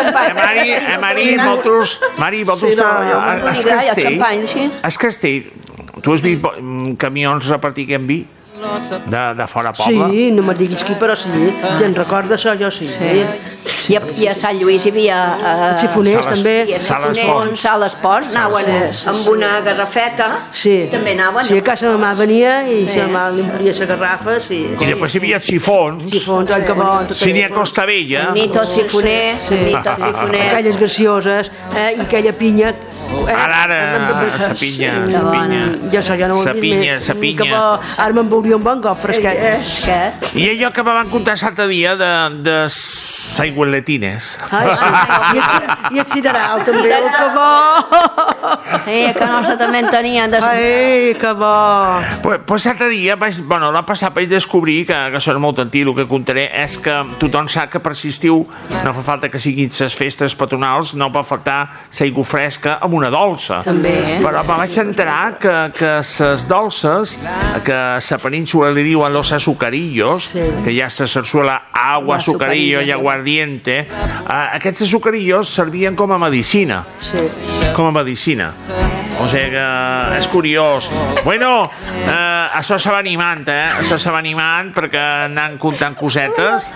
Mari, vosaltres... A Castell, tu has vist camions repartint vi? De fora poble? Sí, no me diguis qui, però sí. Ja en recordo això, jo sí. I a Sant Lluís hi havia... Xifoners, també. I a Sales Ponts, anaven amb una garrafeta. També anaven. Sí, a casa ma mama venia i sa mama li omplia les garrafes. I després hi havia xifons. Xifons, oi que bon. Si n'hi ha Costa Vella. Ni tot xifoner. Aquelles gracioses, i aquella pinya. Ara, sa pinya. Ja no ho he vist més. Ara me'n volia un bon cop fresquet. I allò que me van contar l'altre dia de aigualetines. I el sideral també, que bo! Que nostre també en tenien. Ai, que bo! Pues l'altre dia, l'any passat vaig descobrir que això és molt antic, el que contaré és que tothom sap que per si estiu no fa falta que siguin les festes patronals, no pot faltar l'aigua fresca amb una dolça. També. Però me vaig enterar que les dolces, que a la península li diuen los azucarillos, que ja se sarsuela agua, azucarillo y aguardiente, aquests azucarillos servien com a medicina. Com a medicina. O sigui que és curiós. Bueno, això se va animant, Això se va animant perquè anant comptant cosetes.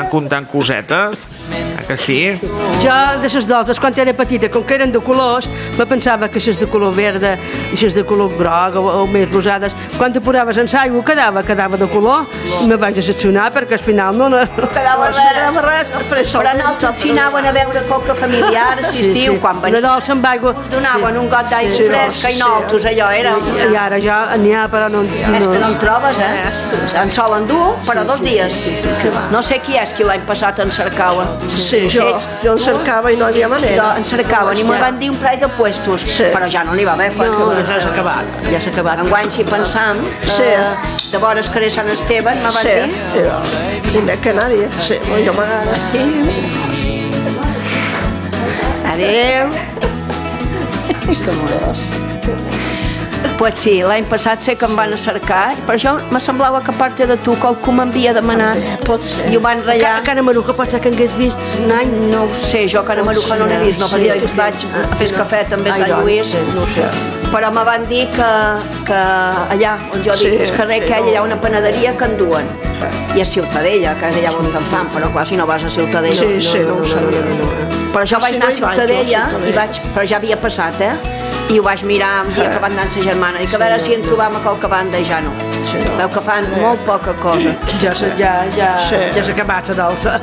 Que sí? Jo, de les dolces, quan era petita, com que eren de colors, me pensava que les de color verda i les de color groc o més rosades, quan te posaves en l'aigua quedava de color, i me vaig decepcionar perquè al final no quedava res. Però nosaltres si anaven a veure coca familiar, si estiu, quan una dolça amb aigua, us donaven un got d'aigua fresca i nosaltres allò era... I ara ja n'hi ha, però no... És que no en trobes, En solen dur, però 2 dies. No sé qui és qui l'any passat en cercava. Sí, jo en cercava i no hi havia manera. En cercaven i m'ho van dir un parell de puestos, però ja no n'hi va haver. No, ja s'ha acabat. Enguany, si pensam, de vores carrer Sant Esteban, me van dir... Sí, un de canari, sí, jo m'agrada. Adéu. Que morós. Pues sí, l'any passat sé que em van a cercar, per això me semblava que a part de tu qualcú m'havia demanat. Pot ser. I ho van ratllar. Cana Maruja pot ser que hagués vist un any. No ho sé, jo Cana Maruja no l'he vist, no, perquè jo vaig a fer cafè també a Sant Lluís. No ho sé. Però me van dir que allà on jo dic, el carrer que hi ha una panaderia que en duen. I a Ciutadella, que és allà on te'n fan, però clar, si no vas a Ciutadella... Sí, no ho sabia. Però jo vaig anar a Ciutadella, però ja havia passat, i ho vaig mirar un dia que van anar amb sa germana, i que a veure si en trobàvem a qualque banda, i ja no. Veu que fan molt poca cosa. Ja s'ha acabat la dolça.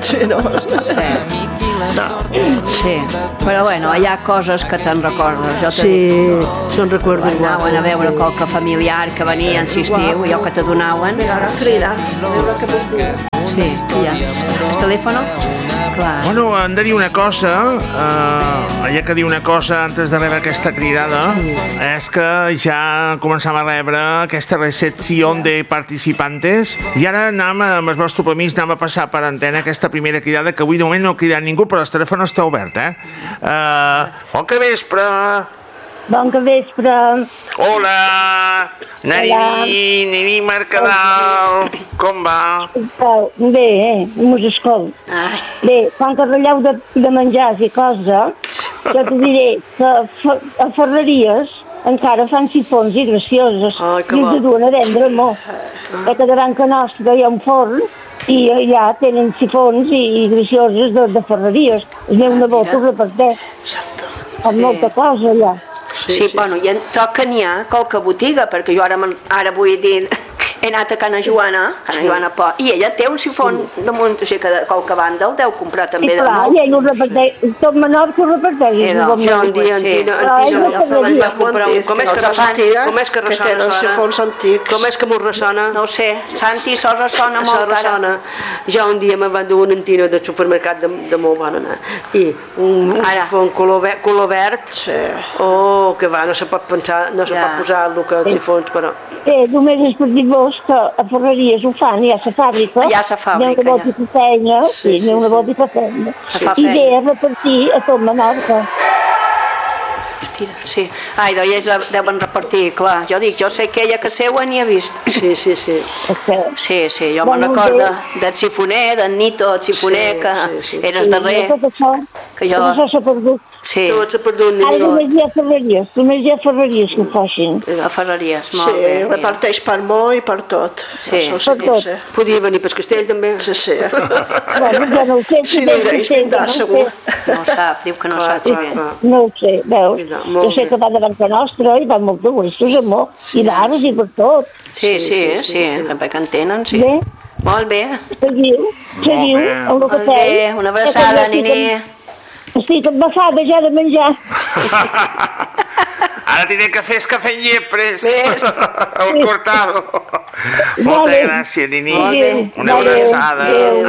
Sí, però bueno, hi ha coses que te'n recordes. Sí, se'n recorda. Anaven a veure qualque familiar que venia a insistir, allò que te donaven. Crida, a veure què puc dir. Sí, ja. El telèfon? Clar. Bueno, hem de dir una cosa, hi ha que dir una cosa antes de rebre aquesta cridada, és que ja començam a rebre aquesta recepció de participantes i ara amb el vostre permís anem a passar per antena aquesta primera cridada, que avui de moment no ha cridat ningú, però el telèfon està obert, Bon que vespre! Bon que vespre. Hola! Nini Mercadal, com va? Bé, mos escolto. Bé, quan que ratlleu de menjars i coses, jo t'ho diré que a Ferreries encara fan sifons i gracioses. I els duen a vendre molt. A Cadaranca Nostra hi ha un forn i allà tenen sifons i gracioses de Ferreries. El meu nebot ho reparteix. Amb molta cosa allà. Sí, bueno, i toca n'hi ha qualque botiga, perquè jo ara vull dir, he anat a Cana Joana Por, i ella té un sifon damunt, o sigui que de qualque banda el deu comprar també. I clar, i ell ho reparteix, tot menor que ho reparteix. Jo un dia com és que ressona els sifons antics, com és que m'ho ressona? No ho sé, Santi, això ressona molt ara. Jo un dia me va dur un antino del supermercat de molt bon anar, i un sifon color verd, que va, no se pot pensar, no se pot posar el que els sifons, però... Només és per dir-vos que a Ferreries ho fan, hi ha la fàbrica, hi ha la fàbrica, n'hi ha una botica feina, n'hi ha una botica feina, i ve a repartir a tot Menorca. Sí, doncs ells deuen repartir, clar, jo sé que ella que seua n'hi ha vist. Sí. Sí, jo me'n recordo del sifoner, del Nito, el sifoner, que eres darrer. Tot això s'ha perdut. Sí. Tot s'ha perdut. Ara només hi ha Ferreries que ho facin. A Ferreries, molt bé. Sí, reparteix per molt i per tot. Sí, per tot. Podia venir per Castell, també. Sí. Bueno, jo no ho sé. Si n'hi vindrà, segur. No ho sap, diu que no sap si bé. No ho sé, veus? Jo sé que va de Banca Nostra i van molt de gustos i molt, i d'arts i per tot. Sí, perquè en tenen, sí. Bé? Molt bé. Seguiu, amb el que feu. Bé, una abraçada, Nini. Estic embafada ja de menjar. Ara tindré que fer cafè en llepres. El cortado. Moltes gràcies, Nini. Una abraçada.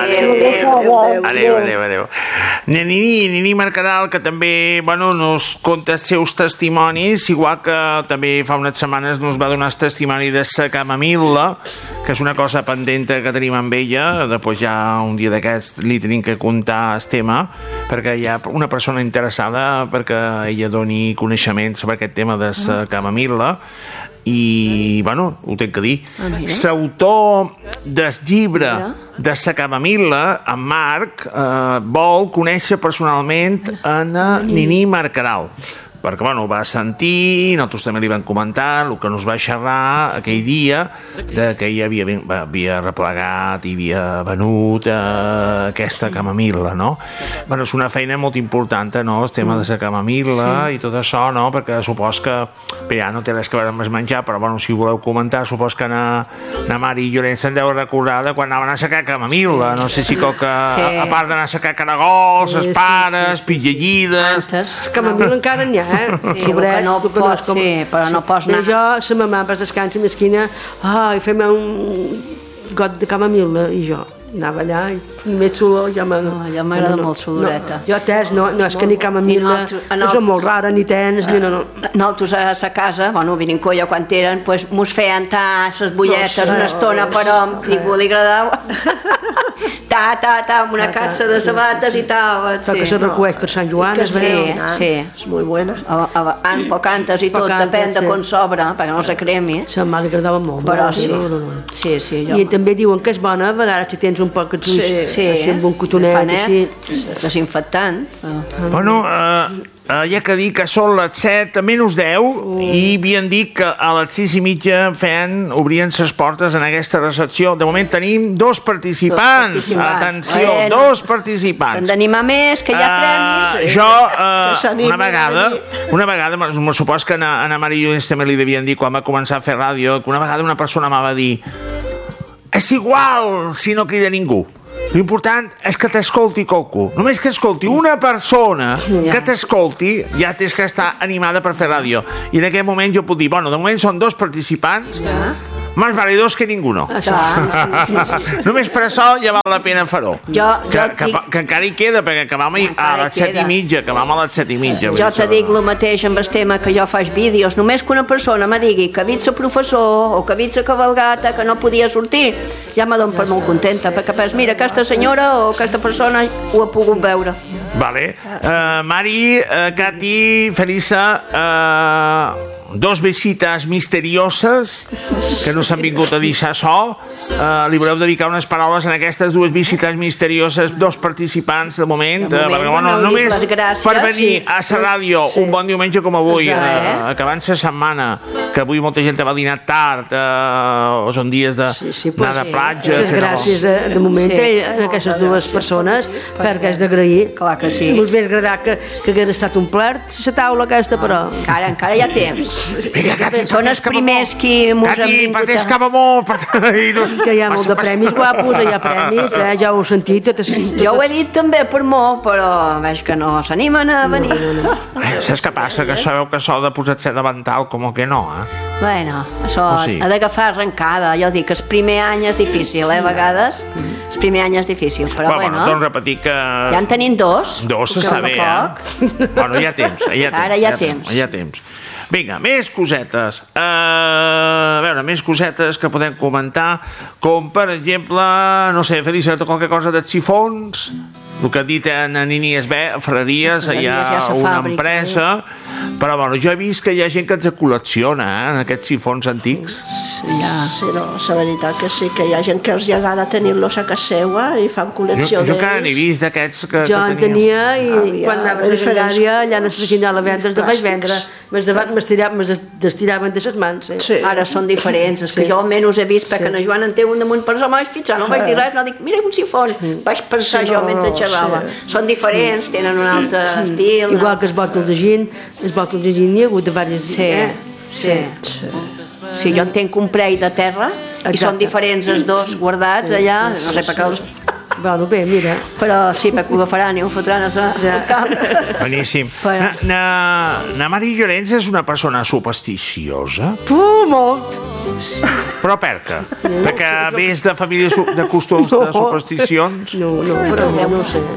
Adéu. Nini Mercadal, que també nos conta els seus testimonis, igual que també fa unes setmanes nos va donar el testimoni de sa Camamil·la, que és una cosa pendent que tenim amb ella. Després ja un dia d'aquests li tenim que contar el tema, perquè hi ha una persona interessada perquè ella doni coneixement sobre aquest tema de sa Camamil·la. I, ho tenc que dir, l'autor del llibre de sa Camamil·la, en Marc, vol conèixer personalment en Nini Mercadal, perquè va sentir, nosaltres també li vam comentar el que nos va xerrar aquell dia que ella havia replegat i havia venut aquesta Camamil·la, no? És una feina molt important, no?, el tema de la Camamil·la i tot això, no?, perquè supos que ja no té res que veure amb el menjar, però si ho voleu comentar, supos que na Mari Llorenç se'n deu recordar de quan anaven a sacar Camamil·la, no sé si a part d'anar a sacar caragols, espares, pitgellides... Camamil·la encara n'hi ha, Sí, però no pots anar. Jo, la mamà, pas descansa mesquina, fem un got de Camamil·la, i jo anava allà i més solor ja m'agrada molt soloreta. Jo no és que ni Camamil·la és molt rara, ni tens ni no. Nosaltres a sa casa, venint colla quan eren, mos feien tas les bulletes una estona, però ningú li agradava. amb una capsa de sabates i tal. Que se recueix per Sant Joan. Sí. És molt bona. Pocantes i tot, depèn de com s'obre, perquè no se cremi. Sa mare li agradava molt. Però sí. I també diuen que és bona, a vegades si tens un poc els ulls així amb un cotonet així. Desinfectant. Bueno, hi ha que dir que són les 7:10 i havien dit que a les 6:30 obrien les portes en aquesta recepció. De moment tenim 2 participants. Atenció, 2 participants. S'han d'animar més, que hi ha premis. Jo, una vegada, me supos que a Ana Mari Llorens també li devien dir quan va començar a fer ràdio, que una vegada una persona m'ha va dir: és igual si no crida ningú. L'important és que t'escolti qualcú. Només que escolti una persona que t'escolti, ja tens que estar animada per fer ràdio. I en aquest moment jo puc dir, bueno, de moment són 2 participants, més vale 2 que ninguno. Només per això ja val la pena fer-ho. Que encara hi queda, perquè acabam a les 7:30, acabam a les 7:30. Jo te dic el mateix amb el tema que jo faig vídeos. Només que una persona me digui que havia de professor o que havia de cavalgata, que no podia sortir, ja me dono per molt contenta, perquè penso, mira, aquesta senyora o aquesta persona ho ha pogut veure. Vale. Mari, Cati, Felisa, 2 visites misterioses que no s'han vingut a deixar això. Li voleu dedicar unes paraules en aquestes 2 visites misterioses, 2 participants de moment, perquè, bueno, només per venir a la ràdio un bon diumenge com avui, acabant la setmana, que avui molta gent va dinar tard, són dies d'anar de platja. Gràcies de moment a aquestes 2 persones, perquè és d'agrair. Clar que sí. M'ho hauria agradat que hagués estat omplert la taula aquesta, però encara hi ha temps. Vinga, Cati, són els primers qui mos han vingut. Cati, parteix cap amor. Que hi ha molt de premis guapos, hi ha premis, ja ho heu sentit. Jo ho he dit també per molt, però veig que no s'animen a venir. Saps què passa? Que sabeu que això de posar-se davantal, com que no, Bueno, això ha d'agafar arrencada. Jo dic que el primer any és difícil, a vegades. El primer any és difícil, però bueno. Torno a repetir que... Ja en tenim 2. 2 està bé, Bueno, hi ha temps. Ara hi ha temps. Hi ha temps. Vinga, més cosetes. A veure, més cosetes que podem comentar, com per exemple, no sé, Felisa, qualque cosa de sifons, el que ha dit en Nini és bé, a Ferreries, hi ha una empresa, però bueno, jo he vist que hi ha gent que els col·lecciona, en aquests sifons antics. Sí, no, la veritat que sí, que hi ha gent que els agrada tenir-los a casa seva i fan col·lecció d'ells. Jo encara n'he vist d'aquests que jo en tenia i quan anava a la Gària allà en el freginar la venda els de vaig vendre, m'estiraven de les mans. Ara són diferents, és que jo almenys he vist perquè en Joan en té un damunt per la mà, no vaig dir res, no dic, mira un sifon, vaig pensar jo mentre xerrava. Són diferents, tenen un altre estil. Igual que els bòtols de gin n'hi ha hagut de diversos. Sí, jo en tenc un parell de terra i són diferents els 2 guardats allà, no sé per què els... Bueno, bé, mira. Però sí, perquè ho agafaran i ho fotran al camp. Boníssim. Na Mari Llorens és una persona supersticiosa? Molt. Però per què? Perquè vés de família de costums de supersticions? No, però no ho sé.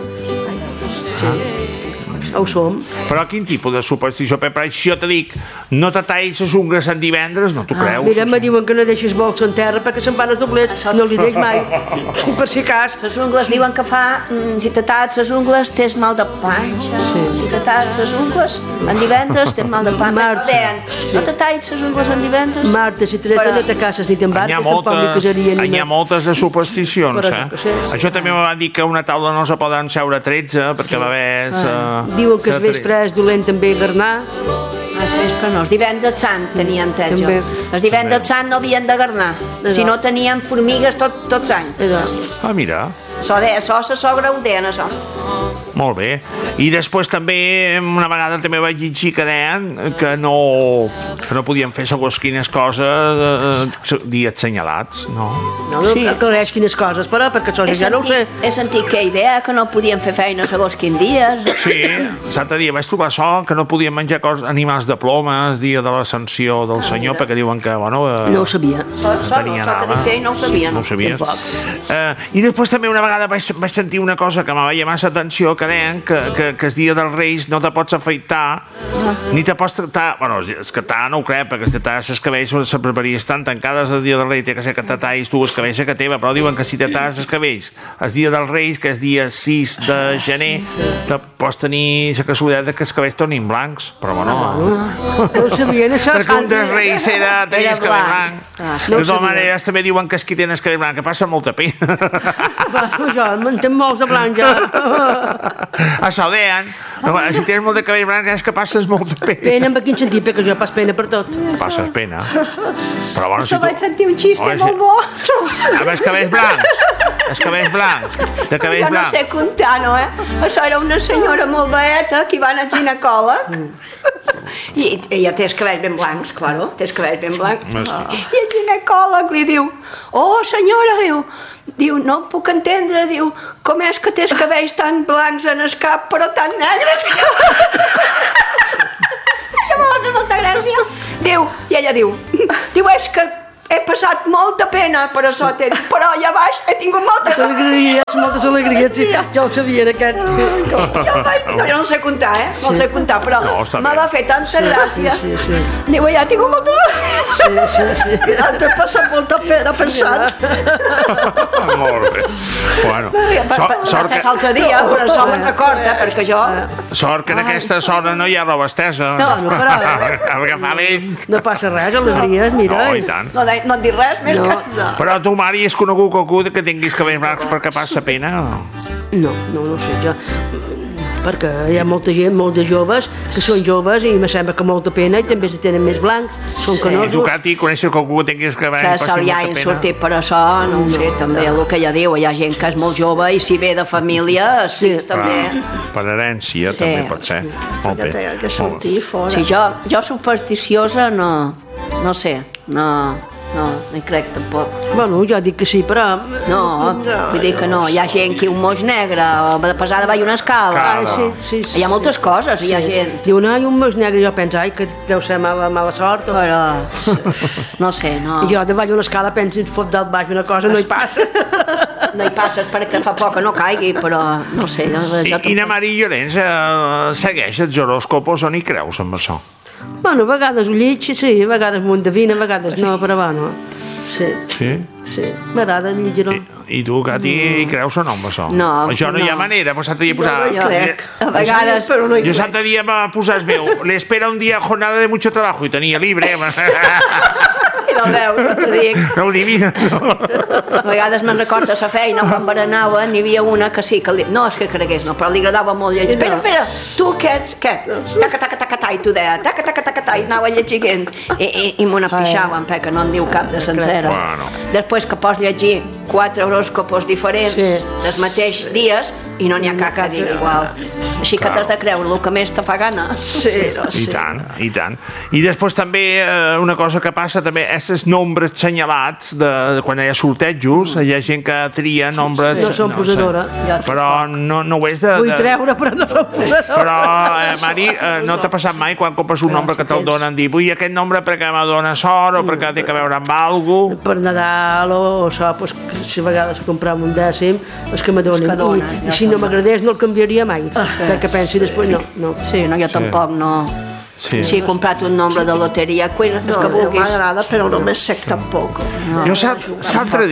Ho som. Però quin tipus de superstició? Per si jo te dic, no te tallis les ungles en divendres, no t'ho creus? Mira, me diuen que no deixis bols en terra perquè se'n van els doblets, no li deix mai, per si cas. Les ungles diuen que fa, si te talls les ungles tens mal de panxa, si te talls les ungles en divendres tens mal de panxa. No te tallis les ungles en divendres? Marta, si te no te cases ni t'embarques, tampoc li casaria ni... Hi ha moltes de supersticions, Això també me van dir que una taula no se poden seure 13 perquè va haver... Diuen que el vespre és dolent també garnar. És que no, els divendres sant tenien tejo. Els divendres sant no havien de garnar, si no tenien formigues tots anys. Mira. Això se sogra ho deien, això. Molt bé. I després també, una vegada també vaig llegir que deien que no podien fer segons quines coses dies senyalats, no? No aclareix quines coses, però perquè això ja no ho sé. He sentit que idea que no podien fer feina segons quins dies. Sí, l'altre dia vaig trobar això, que no podien menjar animals de ploma, el dia de l'ascensió del Senyor, perquè diuen que, bueno... No ho sabia. No ho sabia. No ho sabies. I després també una vegada vaig sentir una cosa que me veia massa atenció, que deien que el dia dels Reis no te pots afaitar, ni te pots tractar... Bueno, és que no ho crec, perquè les cabells se prepararies tan tancades el dia del Rei, té que ser que te tallis tu les cabells a teva, però diuen que si te talles els cabells el dia dels Reis, que és dia 6 de gener, te pots tenir la casualitat que els cabells tornin blancs, però bueno... No ho sabien, això. Perquè un dels Reis tenia el cabell blanc. De totes maneres, també diuen que els qui tenen el cabell blanc, que passa molta pena. Jo me'n tenc molts de blanc, ja. Això ho deien. Si tens molt de cabell blanc és que passes molta pena. Pena en quin sentit? Perquè jo pas pena per tot. Passes pena. Però bueno, si tu... vaig sentir un xiste molt bo. Amb els cabells blancs. Els cabells blancs. De cabells blancs. Jo no sé contar, no, Això era una senyora molt veeta que va anar al ginecòleg i ella té els cabells ben blancs, claro, té els cabells ben blancs. I el ginecòleg li diu: oh, senyora, diu, no puc entendre, diu, com és que té els cabells tan blancs en el cap però tan negres? Que m'ha fet molta gràcia. Diu, i ella diu, és que he passat molta pena per això, però allà baix he tingut moltes alegries, sí, ja ho sabia aquest. Jo no sé contar, no sé contar, però me va fer tanta gràcia. Diu, ja he tingut moltes alegries. Sí. T'he passat molta pena pensant. Molt bé. Bueno, sort que... l'altre dia, però això me'n recorda, perquè jo... Sort que en aquesta zona no hi ha roba estesa. No, Agafar vent. No passa res, alegries, mira. No, i tant. No et dic res més que... Però tu, Mari, és conegut qualcú que tinguis cabells blancs perquè passa pena? No sé jo. Perquè hi ha molta gent, molts de joves, que són joves i me sembla que molta pena i també se tenen més blancs, són canosos. I tu, Cati, coneixes qualcú que tinguis cabells que se li hagin sortit per això, no ho sé, també el que ella diu, hi ha gent que és molt jove i si ve de família, sí, també... Per herència també pot ser. Molt bé. Que té que sortir fora. Sí, jo supersticiosa no sé, no hi crec tampoc. Bueno, jo dic que sí, però... No, vull dir que no. Hi ha gent que un moix negre, o de pesada va i una escala. Sí. Hi ha moltes coses, hi ha gent. Diu, no, hi ha un moix negre, jo penso, ai, que deu ser mala sort. Però, no sé, no. I jo davall una escala penso, fot dalt baix una cosa, no hi passa. No hi passes perquè fa poc que no caigui, però no sé. I na Mari Llorenç segueix els horòscopos o n'hi creus amb això? Bueno, a vegades ho lleig, sí, a vegades m'ho endevina, a vegades no, però bueno, sí. M'agrada llegir-ho. I tu, Cati, hi creus o no amb això? No. Això no hi ha manera, però s'altre dia posar... Jo crec. A vegades... Jo s'altre dia va posar el meu, le espera un dia jornada de mucho trabajo, i tenia libre. I no veus, no t'ho dic. No ho adivina, no. A vegades me'n recorda la feina, quan berenava, n'hi havia una que sí, que no és que cregués, no, però li agradava molt llegir. Espera, tu què ets? Què? Taca, i tu deia, taca, i anava llegint. I m'ho napixaven, perquè no en diu cap de sencera. Bueno. Després que pots llegir 4 horòscopos diferents dels mateixos dies i no n'hi ha cap que digui igual. Així que t'has de creure el que més te fa gana. I tant. I després també una cosa que passa també és els nombres senyalats de quan hi ha sortejos, hi ha gent que tria nombres... No som posadora. Però no ho és de... Vull treure, però no som posadora. Però, Mari, no t'ha passat mai quan compres un nombre que te'l donen, dir vull aquest nombre perquè me dona sort o perquè té que veure amb alguna cosa? Per Nadal o això, pues, si a vegades comprem un dècim, és que me donen. I si no m'agradés no el canviaria mai, perquè pensi després no. Sí, no, jo tampoc no. Si he comprat un nombre de loteria, és que vulguis. M'agrada, però no me sec tampoc. Jo l'altre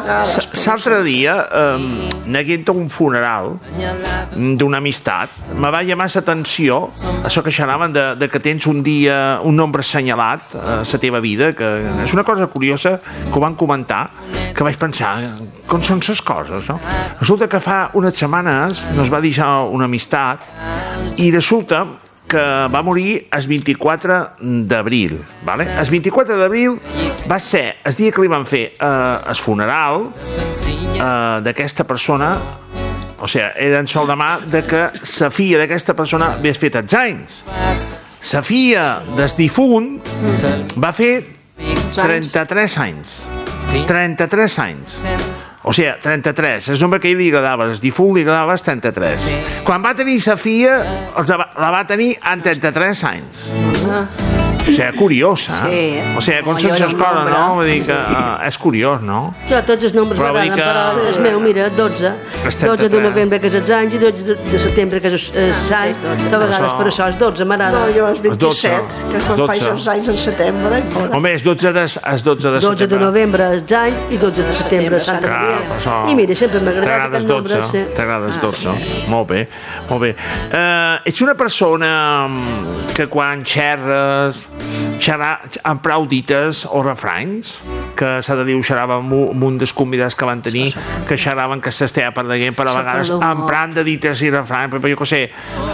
dia neguent a un funeral d'una amistat me va llamar l'atenció això que xerraven de que tens un dia un nombre assenyalat a la teva vida, que és una cosa curiosa que ho van comentar, que vaig pensar com són les coses, no? Resulta que fa unes setmanes nos va deixar una amistat i resulta que va morir el 24 d'abril, ¿vale? El 24 d'abril va ser el dia que li van fer el funeral d'aquesta persona, o sigui, era en sol demà de que la filla d'aquesta persona hagués fet els anys. La filla del difunt va fer 33 anys. 33 anys. O sigui, 33. El nombre que ell li agradava, el difunt li agradava el 33. Sí. Quan va tenir sa filla, la va tenir en 33 anys. O sigui, curiós, eh? Sí. O sigui, com sense escola, no? Vull dir que és curiós, no? Jo tots els nombres m'agraden, però el meu, mira, 12. 12 de novembre, que és els anys, i 12 de setembre, que és els anys. De vegades per això, els 12 m'agrada. No, jo els 27, que quan faig els anys en setembre. Home, és 12 de setembre. 12 de novembre, els anys, i 12 de setembre, Santa Maria. I mira, sempre m'agrada aquest nombre. T'agrada els 12? Molt bé, molt bé. Ets una persona que quan xerres amb prou dites o refranys, que s'ha de dir, ho xerrava amb un dels convidats que van tenir, que xerraven que s'estava per la gent, però a vegades emprant de dites i refranys, però jo què sé,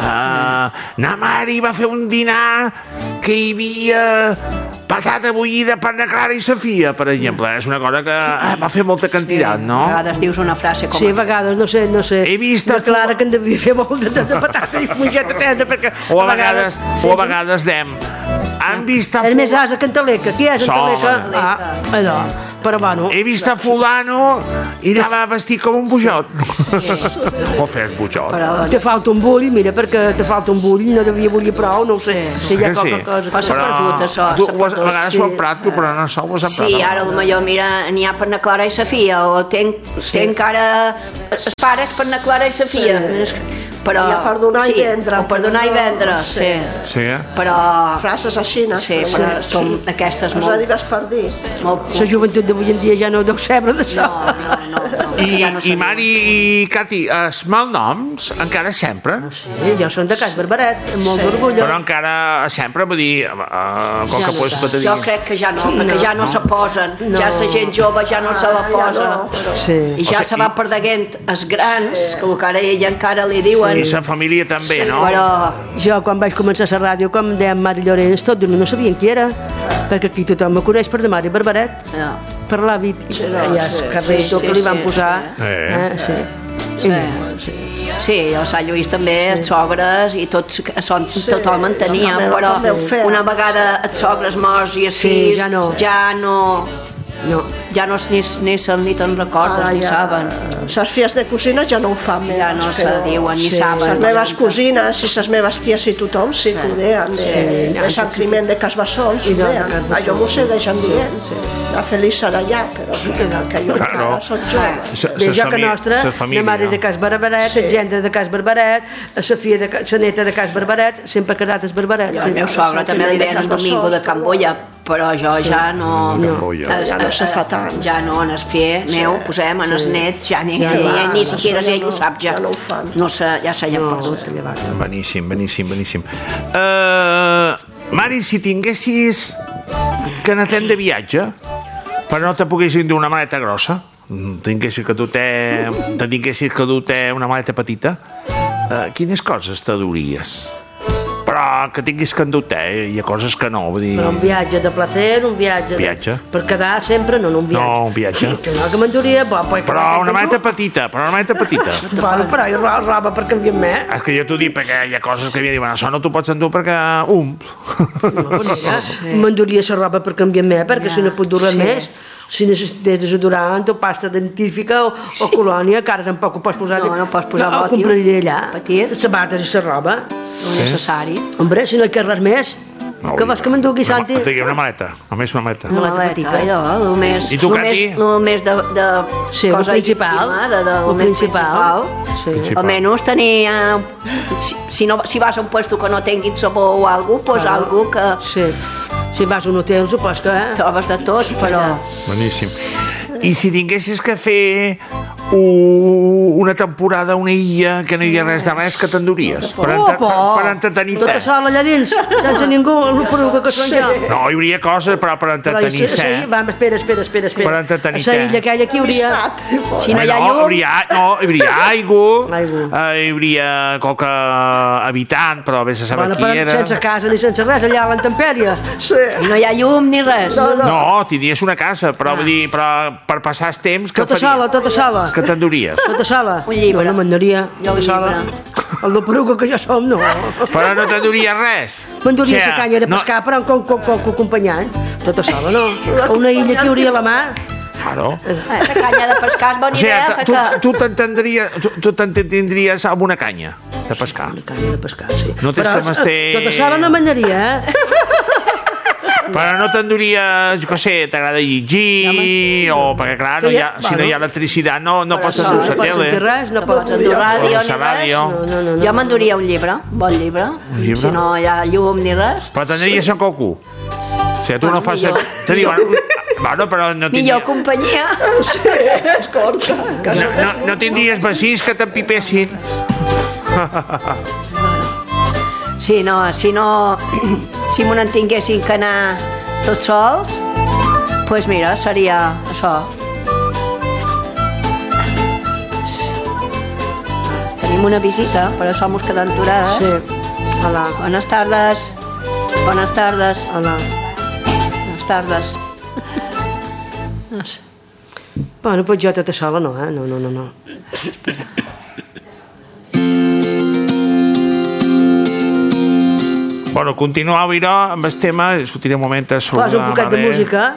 na mare va fer un dinar que hi havia patata bullida per na Clara i Sofia, per exemple. És una cosa que va fer molta quantitat, no? A vegades dius una frase com... Sí, a vegades, no sé. He vist... La Clara que en devia fer molt de patata i bullida tenda, perquè a vegades dèiem... Han vist a... És més asa que en Taleca. Qui és en Taleca? Allò. Però bueno... He vist a fulano i anava vestit com un bujot. O fes bujot. Te falta un bull, mira, perquè te falta un bull, no devia bullir prou, no ho sé. Si hi ha qualque cosa... Passa perdut, això. A vegades ho emprat, però no això ho has emprat. Sí, ara potser, mira, n'hi ha per na Clara i Sofia, o tenc ara els pares per na Clara i Sofia. Però, per donar i vendre. O per donar i vendre, sí. Però... Frases així, no? Sí, però són aquestes molt... Els digues per dir. La joventut d'avui en dia ja no deu saber d'això. No. I Mari i Cati, els malnoms encara sempre? Sí, jo soc de Cas Barbaret, amb molt d'orgull. Però encara sempre, vull dir, com que pots dir... Jo crec que ja no, perquè ja no se posen. Ja la gent jove ja no se la posa. I ja se va perdent els grans, que el que ara ella encara li diuen. I la família també, no? Però jo, quan vaig començar a la ràdio, com dèiem Mari Llorenç, tot no sabien qui era, perquè aquí tothom me coneix per de Mari Barbaret, per l'hàbit, allà al carrer, tot que li van posar. Sí, a Sant Lluís també, els sogres i tothom en tenia, però una vegada els sogres morts i els fills ja no ni te'n recordes, ni saben. Les filles de cosines ja no ho fan més. Ja no se diuen, ni saben. Les meves cosines i les meves ties i tothom sí que ho deien, de Sant Climent de Casbassols, ho deien. Allò m'ho segueixen dient. La Felisa d'allà, però que jo encara soc jove. Bé, jo que nostra, la mare de Cas Barbaret, la gent de Cas Barbaret, la neta de Cas Barbaret, sempre ha quedat els Barbaret. El meu sogre també li deien el Domingo de Can Boia, però jo ja no... Ja no se fa tant. Ja no, en el fill meu, posem, en els nets, ja ni siquiera ell ho sap, ja no ho fan. Ja s'han perdut. Beníssim. Mari, si tinguessis que n'atem de viatge, però no te poguessin dur una maleta grossa, tinguessis que dur-te una maleta petita, quines coses te duries? Però que tinguis que endur-te, hi ha coses que no, vull dir... Però un viatge de placer, un viatge... Per quedar sempre, no un viatge. No, un viatge. No, que m'enduria... Però una maleta petita, Bueno, però hi ha roba per canviar més. És que jo t'ho dic perquè hi ha coses que diuen, això no t'ho pots endur perquè M'enduria la roba per canviar més, perquè si no puc dur res més, si necessites desodorant o pasta dentífica o colònia, que ara tampoc ho pots posar... No pots posar bòtil. Ho compraria allà, les sabates i la roba. No necessari. Hombre, si no hi queda res més, que vols que m'endugui, Santi? Una maleta, només una maleta. Una maleta petita. El més de cosa principal. El principal. Almenys tenir... Si vas a un puesto que no tinguis sabó o alguna cosa, pues algo que... Sí. Si vas a un hotel, supos que... Trobes de tot, però... Boníssim. I si tinguessis que fer una temporada a una illa que no hi ha res de res, que t'enduries? Per entretenir-te. Tota sola allà dins, sense ningú, que són jo. No, hi hauria coses, però per entretenir-se. Sí, va, espera. Per entretenir-te. A la illa aquella aquí hauria... Si no hi ha llum... hi hauria aigua, hi hauria qualque habitant, però bé se sabe qui era. Sense casa ni sense res, allà a l'intempèrie. I no hi ha llum ni res. No, tindries una casa, però vull dir, per passar el temps, què faries? Tota sola. Que t'enduries? Tota sola. Un llibre. Bueno, m'enduria tota sola. El de peruca que jo som, no. Però no t'enduries res? M'enduria la canya de pescar, però amb acompanyant. Tota sola, no. Una illa que hauria a la mà. Claro. La canya de pescar és bona idea. Tu t'entendries amb una canya de pescar. Una canya de pescar, sí. No tens que m'esté... Tot això no manyaria, Però no t'enduria, jo què sé, t'agrada llegir, o perquè clar, si no hi ha electricitat no pots endur la tele. No pots sentir res, no pots endur ràdio ni res. Jo m'enduria un llibre, bon llibre, si no hi ha llum ni res. Però t'endries amb qualcú. O sigui, tu no fas... Te diuen... Bueno, però no tindries... Millor companyia. Sí, escolta. No tindries vecins que t'empipessin. Si m'ho n'entinguessin que anar tots sols, doncs mira, seria això. Tenim una visita, per això mos quedem aturades. Sí. Hola. Buenas tardes. Buenas tardes. Hola. Buenas tardes. Bueno, doncs jo tota sola no, No. Bueno, continuava amb el tema, sortiré un moment a saludar. Posa un poquet de música.